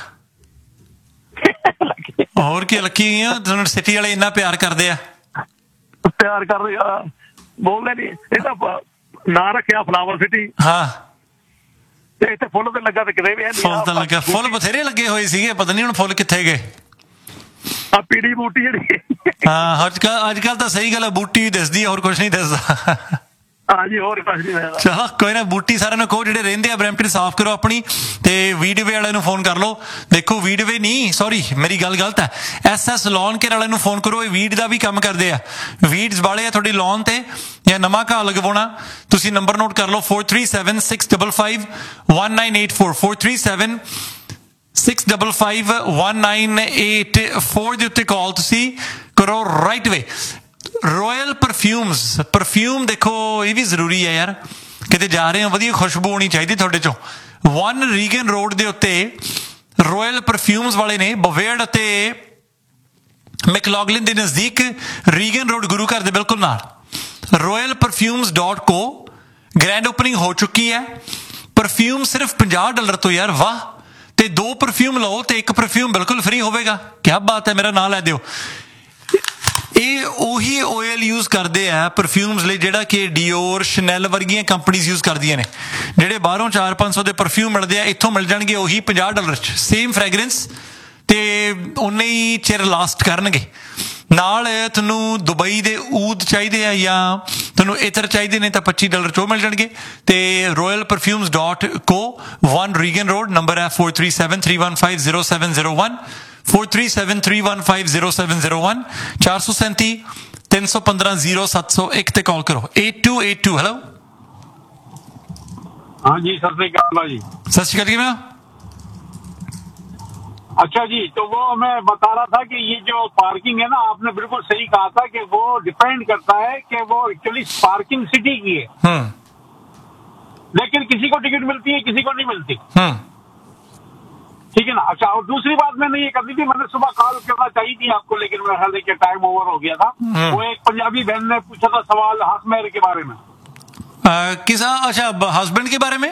ਹੋਰ ਕੀ ਲੱਕੀ ਆ, ਤੁਹਾਨੂੰ ਸਿਟੀ ਵਾਲੇ ਇੰਨਾ ਪਿਆਰ ਕਰਦੇ ਆ। ਪਿਆਰ ਕਰਦੇ ਆ, ਬੋਲਦੇ ਨਹੀਂ। ਇਹ ਤਾਂ ਨਾਂ ਰੱਖਿਆ ਫਲਾਵਰ ਸਿਟੀ। ਹਾਂ, ਤੇ ਇੱਥੇ ਫੁੱਲ ਤੇ ਲੱਗਾ ਤੇ ਕਿਤੇ ਵੀ ਨਹੀਂ। ਫੁੱਲ ਤਾਂ ਲੱਗਾ, ਫੁੱਲ ਬਥੇਰੇ ਲੱਗੇ ਹੋਏ ਸੀਗੇ, ਪਤਾ ਨਹੀਂ ਹੁਣ ਫੁੱਲ ਕਿੱਥੇ ਗਏ। ਆ ਪੀੜੀ ਬੂਟੀ ਜਿਹੜੀ। ਹਾਂ, ਅੱਜ ਕੱਲ ਅੱਜ ਕੱਲ ਤਾਂ ਸਹੀ ਗੱਲ ਹੈ, ਬੂਟੀ ਦਿਸਦੀ, ਹੋਰ ਕੁਛ ਨਹੀਂ ਦਿਸਦਾ। ਹਾਂਜੀ, ਹੋਰ ਕੁਛ ਨਹੀਂ ਦਿਸਦਾ। ਚਲੋ ਕੋਈ ਨਾ, ਬੂਟੀ ਸਾਰਿਆਂ ਨੂੰ ਕਹੋ ਜਿਹੜੇ ਰਹਿੰਦੇ ਆ ਬਰੈਂਪਟਨ ਸਾਫ਼ ਕਰੋ ਆਪਣੀ, ਤੇ ਵੀਡਵੇ ਵਾਲਿਆਂ ਨੂੰ ਫੋਨ ਕਰ ਲਓ। ਦੇਖੋ, ਵੀਡਵੇ ਨਹੀਂ, ਸੌਰੀ ਮੇਰੀ ਗੱਲ ਗਲਤ ਹੈ, ਐਸ ਐਸ ਲੋਨ ਕੇਅਰ ਵਾਲਿਆਂ ਨੂੰ ਫੋਨ ਕਰੋ। ਇਹ ਵੀਡ ਦਾ ਵੀ ਕੰਮ ਕਰਦੇ ਆ, ਵੀਡਸ ਵਾਲੇ ਆ ਤੁਹਾਡੀ ਲੋਨ ਤੇ ਜਾਂ ਨਵਾਂ ਘਾਹ ਲਗਵਾਉਣਾ। ਤੁਸੀਂ ਨੰਬਰ ਨੋਟ ਕਰ ਲਓ, four three seven six five five one nine eight four four three seven six five five one nine eight four ਦੇ ਉੱਤੇ ਕਾਲ ਤੁਸੀਂ ਕਰੋ ਰਾਈਟ ਵੇ। ਰੋਇਲ ਪਰਫਿਊਮਸ, ਪਰਫਿਊਮ ਦੇਖੋ ਇਹ ਵੀ ਜ਼ਰੂਰੀ ਹੈ ਯਾਰ, ਕਿਤੇ ਜਾ ਰਹੇ ਹੋ ਵਧੀਆ ਖੁਸ਼ਬੂ ਹੋਣੀ ਚਾਹੀਦੀ ਤੁਹਾਡੇ ਚੋਂ। ਵਨ ਰੀਗਨ ਰੋਡ ਦੇ ਉੱਤੇ ਰੋਇਲ ਪਰਫਿਊਮਸ ਵਾਲੇ ਨੇ, ਬਵੇਅਰਡ ਅਤੇ ਮੈਕਲੌਗਲਿਨ ਦੇ ਨਜ਼ਦੀਕ, ਰੀਗਨ ਰੋਡ ਗੁਰੂ ਘਰ ਦੇ ਬਿਲਕੁਲ ਨਾਲ। ਰੋਇਲ ਪਰਫਿਊਮਸ ਡਾਟ ਕੋ ਗ੍ਰੈਂਡ ਓਪਨਿੰਗ ਹੋ ਚੁੱਕੀ ਹੈ। ਪਰਫਿਊਮ ਸਿਰਫ ਪੰਜਾਹ ਡਾਲਰ ਤੋਂ ਯਾਰ, ਵਾਹ। ਤੇ ਦੋ ਪਰਫਿਊਮ ਲਓ ਤੇ ਇੱਕ ਪਰਫਿਊਮ ਬਿਲਕੁਲ ਫ੍ਰੀ ਹੋਵੇਗਾ। ਕਿਆ ਬਾਤ ਹੈ, ਮੇਰਾ ਨਾਂ ਲੈ ਦਿਓ। ਇਹ ਉਹੀ ਆਇਲ ਯੂਜ਼ ਕਰਦੇ ਆ ਪਰਫਿਊਮਸ ਲਈ ਜਿਹੜਾ ਕਿ ਡਿਓਰ, ਸ਼ਨੈਲ ਵਰਗੀਆਂ ਕੰਪਨੀਆਂ ਯੂਜ਼ ਕਰਦੀਆਂ ਨੇ। ਜਿਹੜੇ ਬਾਹਰੋਂ ਚਾਰ ਪੰਜ ਸੌ ਦੇ ਪਰਫਿਊਮ ਮਿਲਦੇ ਆ, ਇੱਥੋਂ ਮਿਲ ਜਾਣਗੇ ਉਹੀ ਪੰਜਾਹ ਡਾਲਰ 'ਚ, ਸੇਮ ਫ੍ਰੈਗਰੈਂਸ, ਤੇ ਉਨੇ ਹੀ ਚਿਰ ਲਾਸਟ ਕਰਨਗੇ। ਨਾਲ ਤੁਹਾਨੂੰ ਦੁਬਈ ਦੇ ਊਦ ਚਾਹੀਦੇ ਆ ਜਾਂ ਤੁਹਾਨੂੰ ਇਤਰ ਚਾਹੀਦੇ ਨੇ ਤਾਂ ਪੱਚੀ ਡਾਲਰ 'ਚ ਉਹ ਮਿਲ ਜਾਣਗੇ। ਤੇ ਰੋਇਲ ਪਰਫਿਊਮਸ ਡਾਟ ਕੋ, ਵਨ ਰੀਗਨ ਰੋਡ, ਨੰਬਰ ਹੈ four three seven three one five zero seven zero one four three seven three one five zero seven zero one ਚਾਰ ਸੌ ਸੈਂਤੀ ਤਿੰਨ ਸੌ ਪੰਦਰਾਂ ਜ਼ੀਰੋ ਸੱਤ ਸੌ ਇੱਕ ਤੇ ਕਾਲ ਕਰੋ। Eight two eight two. Hello, हाँ जी, सत श्री अकाल भाई। सत श्री अकाल, किवें हो? अच्छा जी, तो वो मैं बता रहा था कि ये जो पार्किंग है ना, आपने बिल्कुल सही कहा था कि वो डिपेंड करता है कि वो एक्चुअली पार्किंग सिटी की है, लेकिन किसी को टिकट मिलती है, किसी को नहीं मिलती। ठीक है ना। अच्छा, और दूसरी बात मैंने ये करनी थी, मैंने सुबह कॉल करना चाहिए थी आपको, लेकिन मेरा ख्याल है कि टाइम ओवर हो गया था। वो एक पंजाबी बहन ने पूछा था सवाल हकमेर के बारे में। किसा? अच्छा, हस्बैंड के बारे में,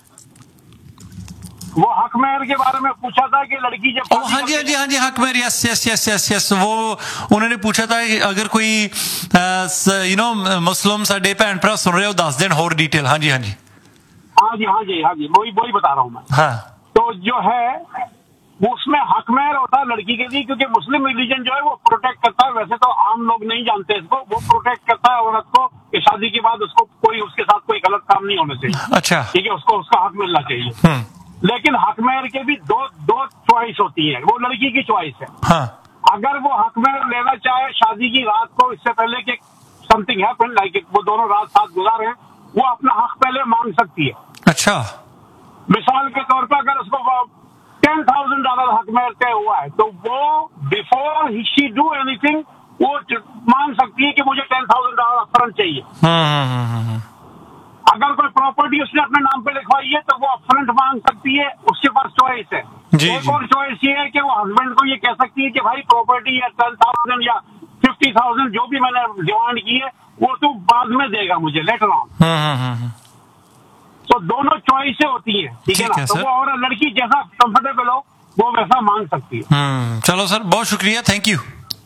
वो हकमेर के बारे में पूछा था कि लड़की जब, हाँ जी हाँ जी हाँ जी, हकमेर, yes yes yes yes yes वो उन्होंने पूछा था कि अगर कोई यू नो मुस्लिम साडे भैन भरा सुन रहे हो दस दिन होर डिटेल। हाँ जी हाँ जी हाँ जी हाँ जी हाँ जी वही वही बता रहा हूँ मैं। हाँ, तो जो है वो उसमें हकमेर होता है लड़की के लिए, क्योंकि मुस्लिम रिलीजन जो है वो प्रोटेक्ट करता है। वैसे तो आम लोग नहीं जानते इसको, वो प्रोटेक्ट करता है औरत को कि शादी के बाद उसको कोई उसके साथ कोई गलत काम नहीं होना चाहिए। अच्छा, ठीक है, उसको उसका हक मिलना चाहिए। लेकिन हकमेर के भी दो दो चॉइस होती है, वो लड़की की चॉइस है। हाँ, अगर वो हकमेर लेना चाहे शादी की रात को, इससे पहले कि समथिंग हैपन, लाइक वो दोनों रात साथ गुजारे हैं, वो अपना हक पहले मांग सकती है। अच्छा, मिसाल के तौर पर अगर उसको टेन थाउजेंड डॉलर हकमेर तय हुआ है, तो वो बिफोर शी डू एनीथिंग वो मांग सकती है कि मुझे टेन थाउजेंड डॉलर अपफ्रंट चाहिए। अगर कोई प्रॉपर्टी उसने अपने नाम पे लिखवाई है तो वो अपफ्रंट मांग सकती है, उसके पास चॉइस है। जी, एक जी। और चॉइस ये है कि वो हस्बैंड को ये कह सकती है कि भाई प्रॉपर्टी या टेन थाउजेंड या फिफ्टी थाउजेंड जो भी मैंने डिमांड की है वो तू बाद में देगा मुझे, लेटर ऑन। तो दोनों चॉइसें होती हैं, ठीक है ना। तो वो और लड़की जैसा कंफर्टेबल हो वो वैसा मांग सकती है। चलो सर, बहुत शुक्रिया, thank you,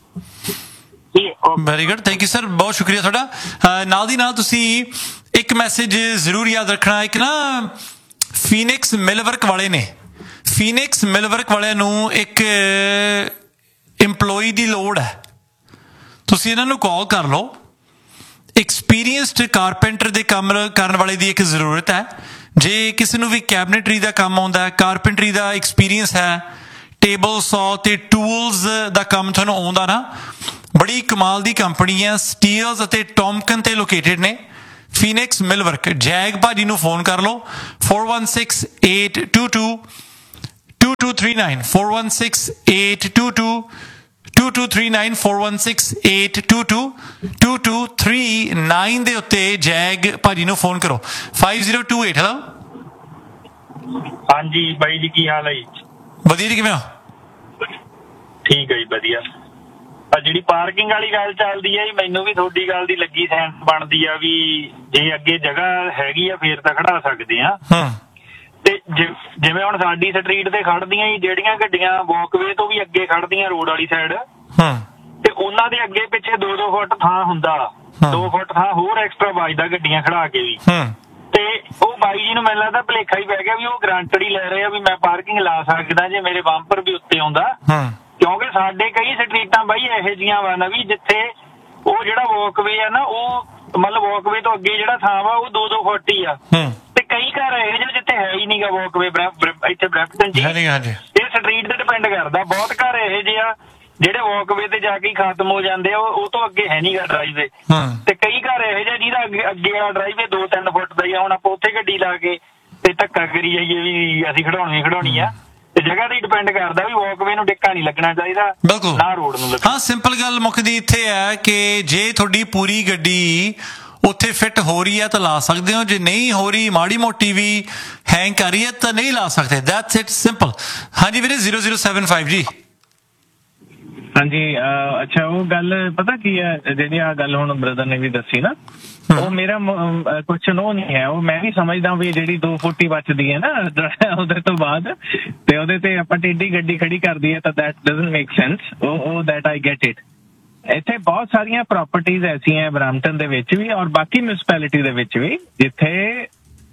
very good, thank you sir, ਬਹੁਤ ਸ਼ੁਕਰੀਆ ਤੁਹਾਡਾ। ਨਾਲ ਦੀ ਨਾਲ ਤੁਸੀਂ ਇੱਕ ਮੈਸੇਜ ਜ਼ਰੂਰ ਯਾਦ ਰੱਖਣਾ, ਇੱਕ ਨਾ ਫੀਨਿਕਸ ਮਿਲਵਰਕ ਵਾਲੇ ਨੇ, ਫੀਨਿਕਸ ਮਿਲਵਰਕ ਵਾਲਿਆਂ ਨੂੰ ਇੱਕ EMPLOYEE ਦੀ ਲੋੜ ਹੈ। ਤੁਸੀਂ ਇਹਨਾਂ ਨੂੰ ਕਾਲ ਕਰ ਲਓ। ਐਕਸਪੀਰੀਅੰਸਡ ਕਾਰਪੈਂਟਰ ਦੇ ਕੰਮ ਕਰਨ ਵਾਲੇ ਦੀ ਇੱਕ ਜ਼ਰੂਰਤ ਹੈ। ਜੇ ਕਿਸੇ ਨੂੰ ਵੀ ਕੈਬਨਟਰੀ ਦਾ ਕੰਮ ਆਉਂਦਾ ਹੈ, ਕਾਰਪੈਂਟਰੀ ਦਾ ਐਕਸਪੀਰੀਅੰਸ ਹੈ, ਟੇਬਲ ਸੌ ਤੇ ਟੂਲਸ ਦਾ ਕੰਮ ਤੁਹਾਨੂੰ ਆਉਂਦਾ ਨਾ, ਬੜੀ ਕਮਾਲ ਦੀ ਕੰਪਨੀ ਹੈ, ਸਟੀਲਸ ਅਤੇ ਟੌਮਕਨ ਤੇ ਲੋਕੇਟਡ ਨੇ, ਫੀਨਿਕਸ ਮਿਲਵਰਕ। ਜੈਗ ਭਾਜੀ ਨੂੰ ਫੋਨ ਕਰ ਲਓ four one six eight two two two two three nine four one six eight two two two two three nine four one six eight two two two two three nine ਦੇ ਉੱਤੇ zag ਭਾਜੀ ਨੂੰ phone ਕਰੋ। five zero two eight। Hello ਹਾਂਜੀ ਬਾਈ ਜੀ, ਕੀ ਹਾਲ ਹੈ ਜੀ? ਵਧੀਆ ਜੀ, ਕਿਵੇਂ ਹੋ? ਠੀਕ ਹੈ ਜੀ, ਵਧੀਆ। ਆ ਜਿਹੜੀ ਪਾਰਕਿੰਗ ਵਾਲੀ ਗੱਲ ਚੱਲਦੀ ਹੈ ਜੀ, ਮੈਨੂੰ ਵੀ ਤੁਹਾਡੀ ਗੱਲ ਦੀ ਲੱਗੀ ਸੈਂਸ ਬਣਦੀ ਆ ਵੀ ਜੇ ਅੱਗੇ ਜਗ੍ਹਾ ਹੈਗੀ ਆ ਫੇਰ ਤਾਂ ਖੜਾ ਸਕਦੇ ਆ। ਤੇ ਜਿਵੇਂ ਹੁਣ ਸਾਡੀ ਸਟਰੀਟ ਤੇ ਖੜਦੀਆਂ ਜੀ ਜਿਹੜੀਆਂ ਗੱਡੀਆਂ ਵਾਕਵੇ ਤੋਂ ਵੀ ਅੱਗੇ ਖੜਦੀਆਂ ਰੋਡ ਵਾਲੀ ਸਾਈਡ, ਤੇ ਉਹਨਾਂ ਦੇ ਅੱਗੇ ਪਿੱਛੇ ਦੋ ਦੋ ਫੁੱਟ ਥਾਂ ਹੁੰਦਾ, ਦੋ ਫੁੱਟ ਥਾਂ ਹੋਰ ਐਕਸਟਰਾ ਵੱਜਦਾ ਗੱਡੀਆਂ ਖੜਾ ਕੇ ਵੀ। ਤੇ ਉਹ ਬਾਈ ਜੀ ਨੂੰ ਮੈਨੂੰ ਲੱਗਦਾ ਭੁਲੇਖਾ ਹੀ ਪੈ ਗਿਆ ਵੀ ਉਹ ਗਰੰਟਡ ਹੀ ਲੈ ਰਹੇ ਆ ਵੀ ਮੈਂ ਪਾਰਕਿੰਗ ਲਾ ਸਕਦਾ ਜੇ ਮੇਰੇ ਬੰਪਰ ਵੀ ਉੱਤੇ ਆਉਂਦਾ। ਕਿਉਂਕਿ ਸਾਡੇ ਕਈ ਸਟਰੀਟਾਂ ਬਾਈ ਇਹੋ ਜਿਹੀਆਂ ਵਾ ਨਾ ਵੀ ਜਿੱਥੇ ਉਹ ਜਿਹੜਾ ਵਾਕਵੇ ਆ ਨਾ, ਉਹ ਮਤਲਬ ਵਾਕਵੇ ਤੋਂ ਅੱਗੇ ਜਿਹੜਾ ਥਾਂ ਵਾ ਉਹ ਦੋ ਦੋ ਫੁੱਟ ਹੀ ਆ। ਤੇ ਕਈ ਘਰ ਇਹੋ ਜਿਹੇ ਜਿੱਥੇ ਹੈ ਹੀ ਨਹੀਂਗਾ ਵਾਕਵੇ, ਇੱਥੇ ਬ੍ਰੈਂਪਟਨ ਚ ਇਹ ਸਟਰੀਟ ਤੇ ਡਿਪੈਂਡ ਕਰਦਾ। ਬਹੁਤ ਘਰ ਇਹੋ ਜਿਹੇ ਆ ਜਿਹੜੇ ਵਾਕਵੇ ਤੇ ਜਾ ਕੇ ਖਤਮ ਹੋ ਜਾਂਦੇ ਆ, ਉਹ ਤੋਂ ਅੱਗੇ ਹੈ ਨਹੀਂਗਾ ਡਰਾਈਵੇ। ਤੇ ਕਈ ਘਰ ਇਹੋ ਜਿਹਾ ਜਿਹਦਾ ਅੱਗੇ ਵਾਲਾ ਡਰਾਈਵੇ ਦੋ ਤਿੰਨ ਫੁੱਟ ਦਾ ਹੀ ਆ। ਹੁਣ ਆਪਾਂ ਉੱਥੇ ਗੱਡੀ ਲਾ ਕੇ ਤੇ ਧੱਕਾ ਕਰੀ ਜਾਈਏ ਵੀ ਅਸੀਂ ਖੜਾਉਣੀ ਖੜਾਉਣੀ ਆ, ਤੇ ਜਗ੍ਹਾ ਤੇ ਡਿਪੈਂਡ ਕਰਦਾ ਵੀ ਵਾਕਵੇ ਨੂੰ ਟਿੱਕਾ ਨਹੀਂ ਲੱਗਣਾ ਚਾਹੀਦਾ ਨਾ ਰੋਡ ਨੂੰ ਲੱਗਣਾ। ਹਾਂ, ਸਿੰਪਲ ਗੱਲ ਮੁੱਕਦੀ ਇੱਥੇ ਹੈ ਕਿ ਜੇ ਤੁਹਾਡੀ ਪੂਰੀ ਗੱਡੀ ਉੱਥੇ ਫਿੱਟ ਹੋ ਰਹੀ ਹੈ ਤਾਂ ਲਾ ਸਕਦੇ ਹੋ, ਜੇ ਨਹੀਂ ਹੋ ਰਹੀ, ਮਾੜੀ ਮੋਟੀ ਵੀ ਹੈਂਗ ਕਰ ਰਹੀ ਹੈ ਤਾਂ ਨਹੀਂ ਲਾ ਸਕਦੇ। That's it, simple. ਹਾਂਜੀ ਵੀਰੇ zero zero seven five ਜੀ। ਹਾਂਜੀ, ਅੱਛਾ ਉਹ ਗੱਲ ਪਤਾ ਕੀ ਹੈ, ਜਿਹੜੀ ਆ ਗੱਲ ਹੁਣ ਬ੍ਰਦਰ ਨੇ ਵੀ ਦੱਸੀ ਨਾ, ਉਹ ਮੇਰਾ ਕੁਐਸਚਨ ਉਹ ਨਹੀਂ ਹੈ। ਉਹ ਮੈਂ ਵੀ ਸਮਝਦਾ ਵੀ ਜਿਹੜੀ ਦੋ ਫੁੱਟੀ ਬਚਦੀ ਹੈ ਨਾ ਉਹਦੇ ਤੋਂ ਬਾਅਦ, ਤੇ ਉਹਦੇ ਤੇ ਆਪਾਂ ਟੇਢੀ ਗੱਡੀ ਖੜੀ ਕਰਦੀ ਹੈ ਤਾਂ ਦੈਟ ਡਜ਼ਨਟ ਮੇਕ ਸੈਂਸ। ਉਹ ਦੈਟ ਆਈ ਗੈਟ ਇਟ। ਇੱਥੇ ਬਹੁਤ ਸਾਰੀਆਂ ਪ੍ਰਾਪਰਟੀਜ਼ ਐਸੀਆਂ ਬਰੈਂਪਟਨ ਦੇ ਵਿੱਚ ਵੀ ਔਰ ਬਾਕੀ ਮਿਊਨਿਸਪੈਲਿਟੀ ਦੇ ਵਿੱਚ ਵੀ ਜਿੱਥੇ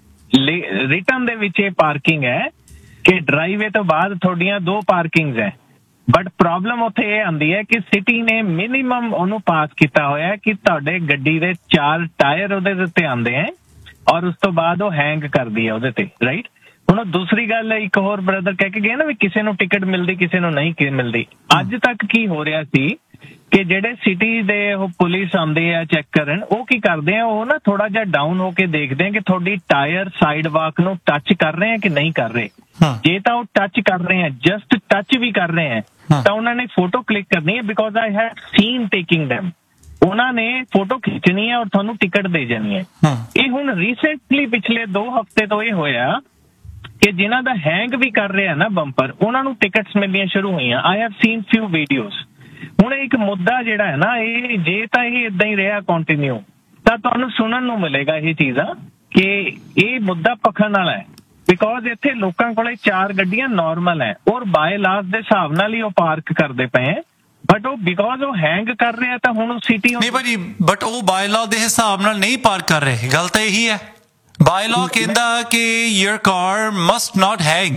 ਰਿਟਨ ਦੇ ਵਿੱਚ ਇਹ ਪਾਰਕਿੰਗ ਹੈ ਕਿ ਡਰਾਈਵੇ ਤੋਂ ਬਾਅਦ ਤੁਹਾਡੀਆਂ ਦੋ ਪਾਰਕਿੰਗਸ ਹੈ। ਬਟ ਪ੍ਰੋਬਲਮ ਉੱਥੇ ਇਹ ਆਉਂਦੀ ਹੈ ਕਿ ਸਿਟੀ ਨੇ ਮਿਨੀਮਮ ਉਹਨੂੰ ਪਾਸ ਕੀਤਾ ਹੋਇਆ ਕਿ ਤੁਹਾਡੇ ਗੱਡੀ ਦੇ ਚਾਰ ਟਾਇਰ ਉਹਦੇ ਉੱਤੇ ਆਉਂਦੇ ਹੈ ਔਰ ਉਸ ਤੋਂ ਬਾਅਦ ਉਹ ਹੈਂਗ ਕਰਦੀ ਹੈ ਉਹਦੇ ਤੇ, ਰਾਈਟ। ਹੁਣ ਦੂਸਰੀ ਗੱਲ ਇੱਕ ਹੋਰ ਬ੍ਰਦਰ ਕਹਿ ਕੇ ਗਏ ਨਾ ਵੀ ਕਿਸੇ ਨੂੰ ਟਿਕਟ ਮਿਲਦੀ ਕਿਸੇ ਨੂੰ ਨਹੀਂ ਮਿਲਦੀ। ਅੱਜ ਤੱਕ ਕੀ ਹੋ ਰਿਹਾ ਸੀ ਕਿ ਜਿਹੜੇ ਸਿਟੀ ਦੇ ਉਹ ਪੁਲਿਸ ਆਉਂਦੇ ਆ ਚੈੱਕ ਕਰਨ, ਉਹ ਕੀ ਕਰਦੇ ਆ, ਉਹ ਨਾ ਥੋੜਾ ਜਿਹਾ ਡਾਊਨ ਹੋ ਕੇ ਦੇਖਦੇ ਆ ਕਿ ਤੁਹਾਡੀ ਟਾਇਰ ਸਾਈਡ ਵਾਕ ਨੂੰ ਟੱਚ ਕਰ ਰਹੇ ਆ ਕਿ ਨਹੀਂ ਕਰ ਰਹੇ। ਜੇ ਤਾਂ ਉਹ ਟੱਚ ਕਰ ਰਹੇ ਆ, ਜਸਟ ਟੱਚ ਵੀ ਕਰ ਰਹੇ ਆ, ਤਾਂ ਉਹਨਾਂ ਨੇ ਫੋਟੋ ਕਲਿੱਕ ਕਰਨੀ ਹੈ because I have seen taking them. ਉਹਨਾਂ ਨੇ ਫੋਟੋ ਖਿੱਚਣੀ ਹੈ ਔਰ ਤੁਹਾਨੂੰ ਟਿਕਟ ਦੇ ਜਾਣੀ ਹੈ। ਇਹ ਹੁਣ ਰੀਸੈਂਟਲੀ ਪਿਛਲੇ ਦੋ ਹਫ਼ਤੇ ਤੋਂ ਇਹ ਹੋਇਆ ਕਿ ਜਿਨ੍ਹਾਂ ਦਾ ਹੈਂਗ ਵੀ ਕਰ ਰਿਹਾ ਨਾ ਬੰਪਰ, ਉਹਨਾਂ ਨੂੰ ਟਿਕਟਸ ਮਿਲਣੀਆਂ ਸ਼ੁਰੂ ਹੋਈਆਂ। I have seen ਫਿਊ videos. ਹੁਣ ਇੱਕ ਮੁੱਦਾ ਜਿਹੜਾ ਹੈ ਨਾ, ਇਹ ਜੇ ਤਾਂ ਇਹ ਇਦਾਂ ਹੀ ਰਿਹਾ ਕੰਟੀਨਿਊ ਤਾਂ ਤੁਹਾਨੂੰ ਸੁਣਨ ਨੂੰ ਮਿਲੇਗਾ ਇਹ ਚੀਜ਼ਾਂ ਕਿ ਇਹ ਮੁੱਦਾ ਪਖਣ ਵਾਲਾ ਹੈ। ਬਿਕੋਜ਼ ਇੱਥੇ ਲੋਕਾਂ ਕੋਲੇ ਚਾਰ ਗੱਡੀਆਂ ਨਾਰਮਲ ਹੈ ਔਰ ਬਾਏ ਲਾਸ ਦੇ ਹਿਸਾਬ ਨਾਲ ਹੀ ਉਹ ਪਾਰਕ ਕਰਦੇ ਪਏ ਹੈ, ਬਟ ਉਹ ਬਿਕੋਜ਼ ਉਹ ਹੈਂਗ ਕਰ ਰਿਹਾ ਤਾਂ ਹੁਣ ਸਿਟੀ ਨਹੀਂ ਭਾਜੀ, ਬਟ ਉਹ ਬਾਏ ਲਾਅ ਦੇ ਹਿਸਾਬ ਨਾਲ ਨਹੀਂ ਪਾਰਕ ਕਰ ਰਹੇ। ਗੱਲ ਤਾਂ ਇਹੀ ਹੈ, ਬਾਏ ਲਾਅ ਕਹਿੰਦਾ ਕਿ your car must not hang.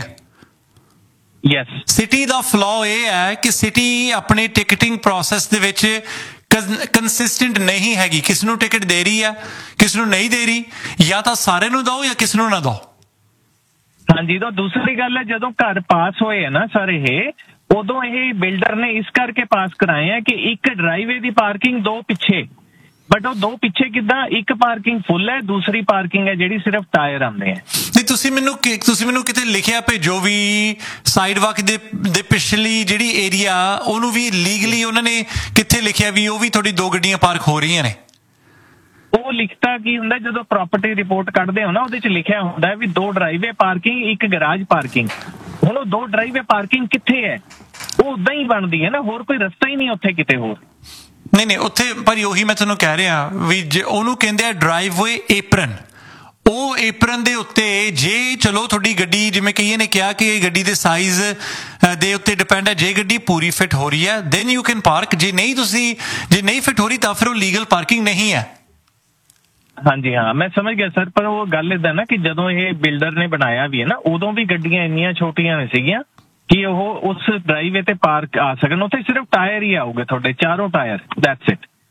Yes, city the flow ਇਹ ਹੈ ਕਿ ਸਿਟੀ ਆਪਣੇ ਟਿਕਟਿੰਗ ਪ੍ਰੋਸੈਸ ਦੇ ਵਿੱਚ ਕੰਸਿਸਟੈਂਟ ਨਹੀਂ ਹੈਗੀ। ਕਿਸ ਨੂੰ ਟਿਕਟ ਦੇ ਰਹੀ ਹੈ, ਕਿਸ ਨੂੰ ਨਹੀਂ ਦੇ ਰਹੀ, ਜਾਂ ਤਾਂ ਸਾਰੇ ਨੂੰ ਦਿਓ ਜਾਂ ਕਿਸ ਨੂੰ ਨਾ ਦਿਓ। ਹਾਂਜੀ, ਤਾਂ ਦੂਸਰੀ ਗੱਲ ਹੈ ਜਦੋਂ ਘਰ ਪਾਸ ਹੋਏ ਹੈ ਨਾ ਸਾਰੇ ਇਹ, ਉਦੋਂ ਇਹ ਬਿਲਡਰ ਨੇ ਇਸ ਕਰਕੇ ਪਾਸ ਕਰਾਏ ਆ ਕਿ ਇੱਕ ਡਰਾਈਵੇ ਦੀ ਪਾਰਕਿੰਗ ਦੋ ਪਿੱਛੇ, ਬਟ ਉਹ ਦੋ ਪਿੱਛੇ ਕਿੱਦਾਂ, ਇੱਕ ਪਾਰਕਿੰਗ ਫੁੱਲ ਹੈ, ਦੂਸਰੀ ਪਾਰਕਿੰਗ ਹੈ ਜਿਹੜੀ ਸਿਰਫ ਟਾਇਰ ਆਉਂਦੇ ਆ। ਨਹੀਂ, ਤੁਸੀਂ ਮੈਨੂੰ ਤੁਸੀਂ ਮੈਨੂੰ ਕਿਤੇ ਲਿਖਿਆ ਭੇਜੋ ਵੀ ਸਾਈਡ ਵਾਕ ਦੇ ਦੇ ਪਿਛਲੀ ਜਿਹੜੀ ਏਰੀਆ ਉਹਨੂੰ ਵੀ ਲੀਗਲੀ ਉਹਨਾਂ ਨੇ ਕਿੱਥੇ ਲਿਖਿਆ ਵੀ ਉਹ ਵੀ ਤੁਹਾਡੀ ਦੋ ਗੱਡੀਆਂ ਪਾਰਕ ਹੋ ਰਹੀਆਂ ਨੇ। ਉਹ ਲਿਖਤਾ ਕੀ ਹੁੰਦਾ, ਜਦੋਂ ਪ੍ਰਾਪਰਟੀ ਰਿਪੋਰਟ ਕੱਢਦੇ ਹੋ ਨਾ ਉਹਦੇ ਚ ਲਿਖਿਆ ਹੁੰਦਾ ਵੀ ਦੋ ਡਰਾਈਵੇ ਪਾਰਕਿੰਗ, ਇੱਕ ਗਰਾਜ ਪਾਰਕਿੰਗ। ਹੁਣ ਉਹ ਦੋ ਡਰਾਈਵੇ ਪਾਰਕਿੰਗ ਕਿੱਥੇ ਹੈ, ਉਹ ਉਦਾਂ ਹੀ ਬਣਦੀ ਹੈ ਨਾ, ਹੋਰ ਕੋਈ ਰਸਤਾ ਹੀ ਨਹੀਂ ਉੱਥੇ ਕਿਤੇ ਹੋਰ। ਨਹੀਂ ਨਹੀਂ, ਉੱਥੇ ਪਰ ਉਹੀ ਮੈਂ ਤੁਹਾਨੂੰ ਕਹਿ ਰਿਹਾ ਵੀ ਜੇ ਉਹਨੂੰ ਕਹਿੰਦੇ ਆ ਡਰਾਈਵਵੇ ਏਪਰਨ। ਉਹ ਏਪਰਨ ਦੇ ਉੱਤੇ ਜੇ ਚਲੋ ਤੁਹਾਡੀ ਗੱਡੀ, ਜਿਵੇਂ ਕਈਆਂ ਨੇ ਕਿਹਾ ਕਿ ਗੱਡੀ ਦੇ ਸਾਈਜ਼ ਦੇ ਉੱਤੇ ਡਿਪੈਂਡ ਹੈ, ਜੇ ਗੱਡੀ ਪੂਰੀ ਫਿੱਟ ਹੋ ਰਹੀ ਹੈ ਦੈਨ ਯੂ ਕੈਨ ਪਾਰਕ। ਜੇ ਨਹੀਂ ਤੁਸੀਂ ਜੇ ਨਹੀਂ ਫਿੱਟ ਹੋ ਰਹੀ ਤਾਂ ਫਿਰ ਉਹ ਲੀਗਲ ਪਾਰਕਿੰਗ ਨਹੀਂ ਹੈ। ਹਾਂਜੀ ਹਾਂ, ਮੈਂ ਸਮਝ ਗਿਆ ਸਰ, ਪਰ ਉਹ ਗੱਲ ਏਦਾਂ ਨਾ ਕਿ ਜਦੋਂ ਇਹ ਬਿਲਡਰ ਨੇ ਬਣਾਇਆ ਵੀ ਹੈ ਨਾ, ਉਦੋਂ ਵੀ ਗੱਡੀਆਂ ਇੰਨੀਆਂ ਛੋਟੀਆਂ ਨਹੀਂ ਸੀਗੀਆਂ ਕਿ ਉਹ ਉਸ ਡਰਾਈਵੇ ਤੇ ਪਾਰਕ ਆ ਸਕਣ। ਉੱਥੇ ਸਿਰਫ ਟਾਇਰ ਹੀ ਆਉਗੇ ਤੁਹਾਡੇ, ਚਾਰੋਂ ਟਾਇਰ, ਦੈਟਸ ਇਟ।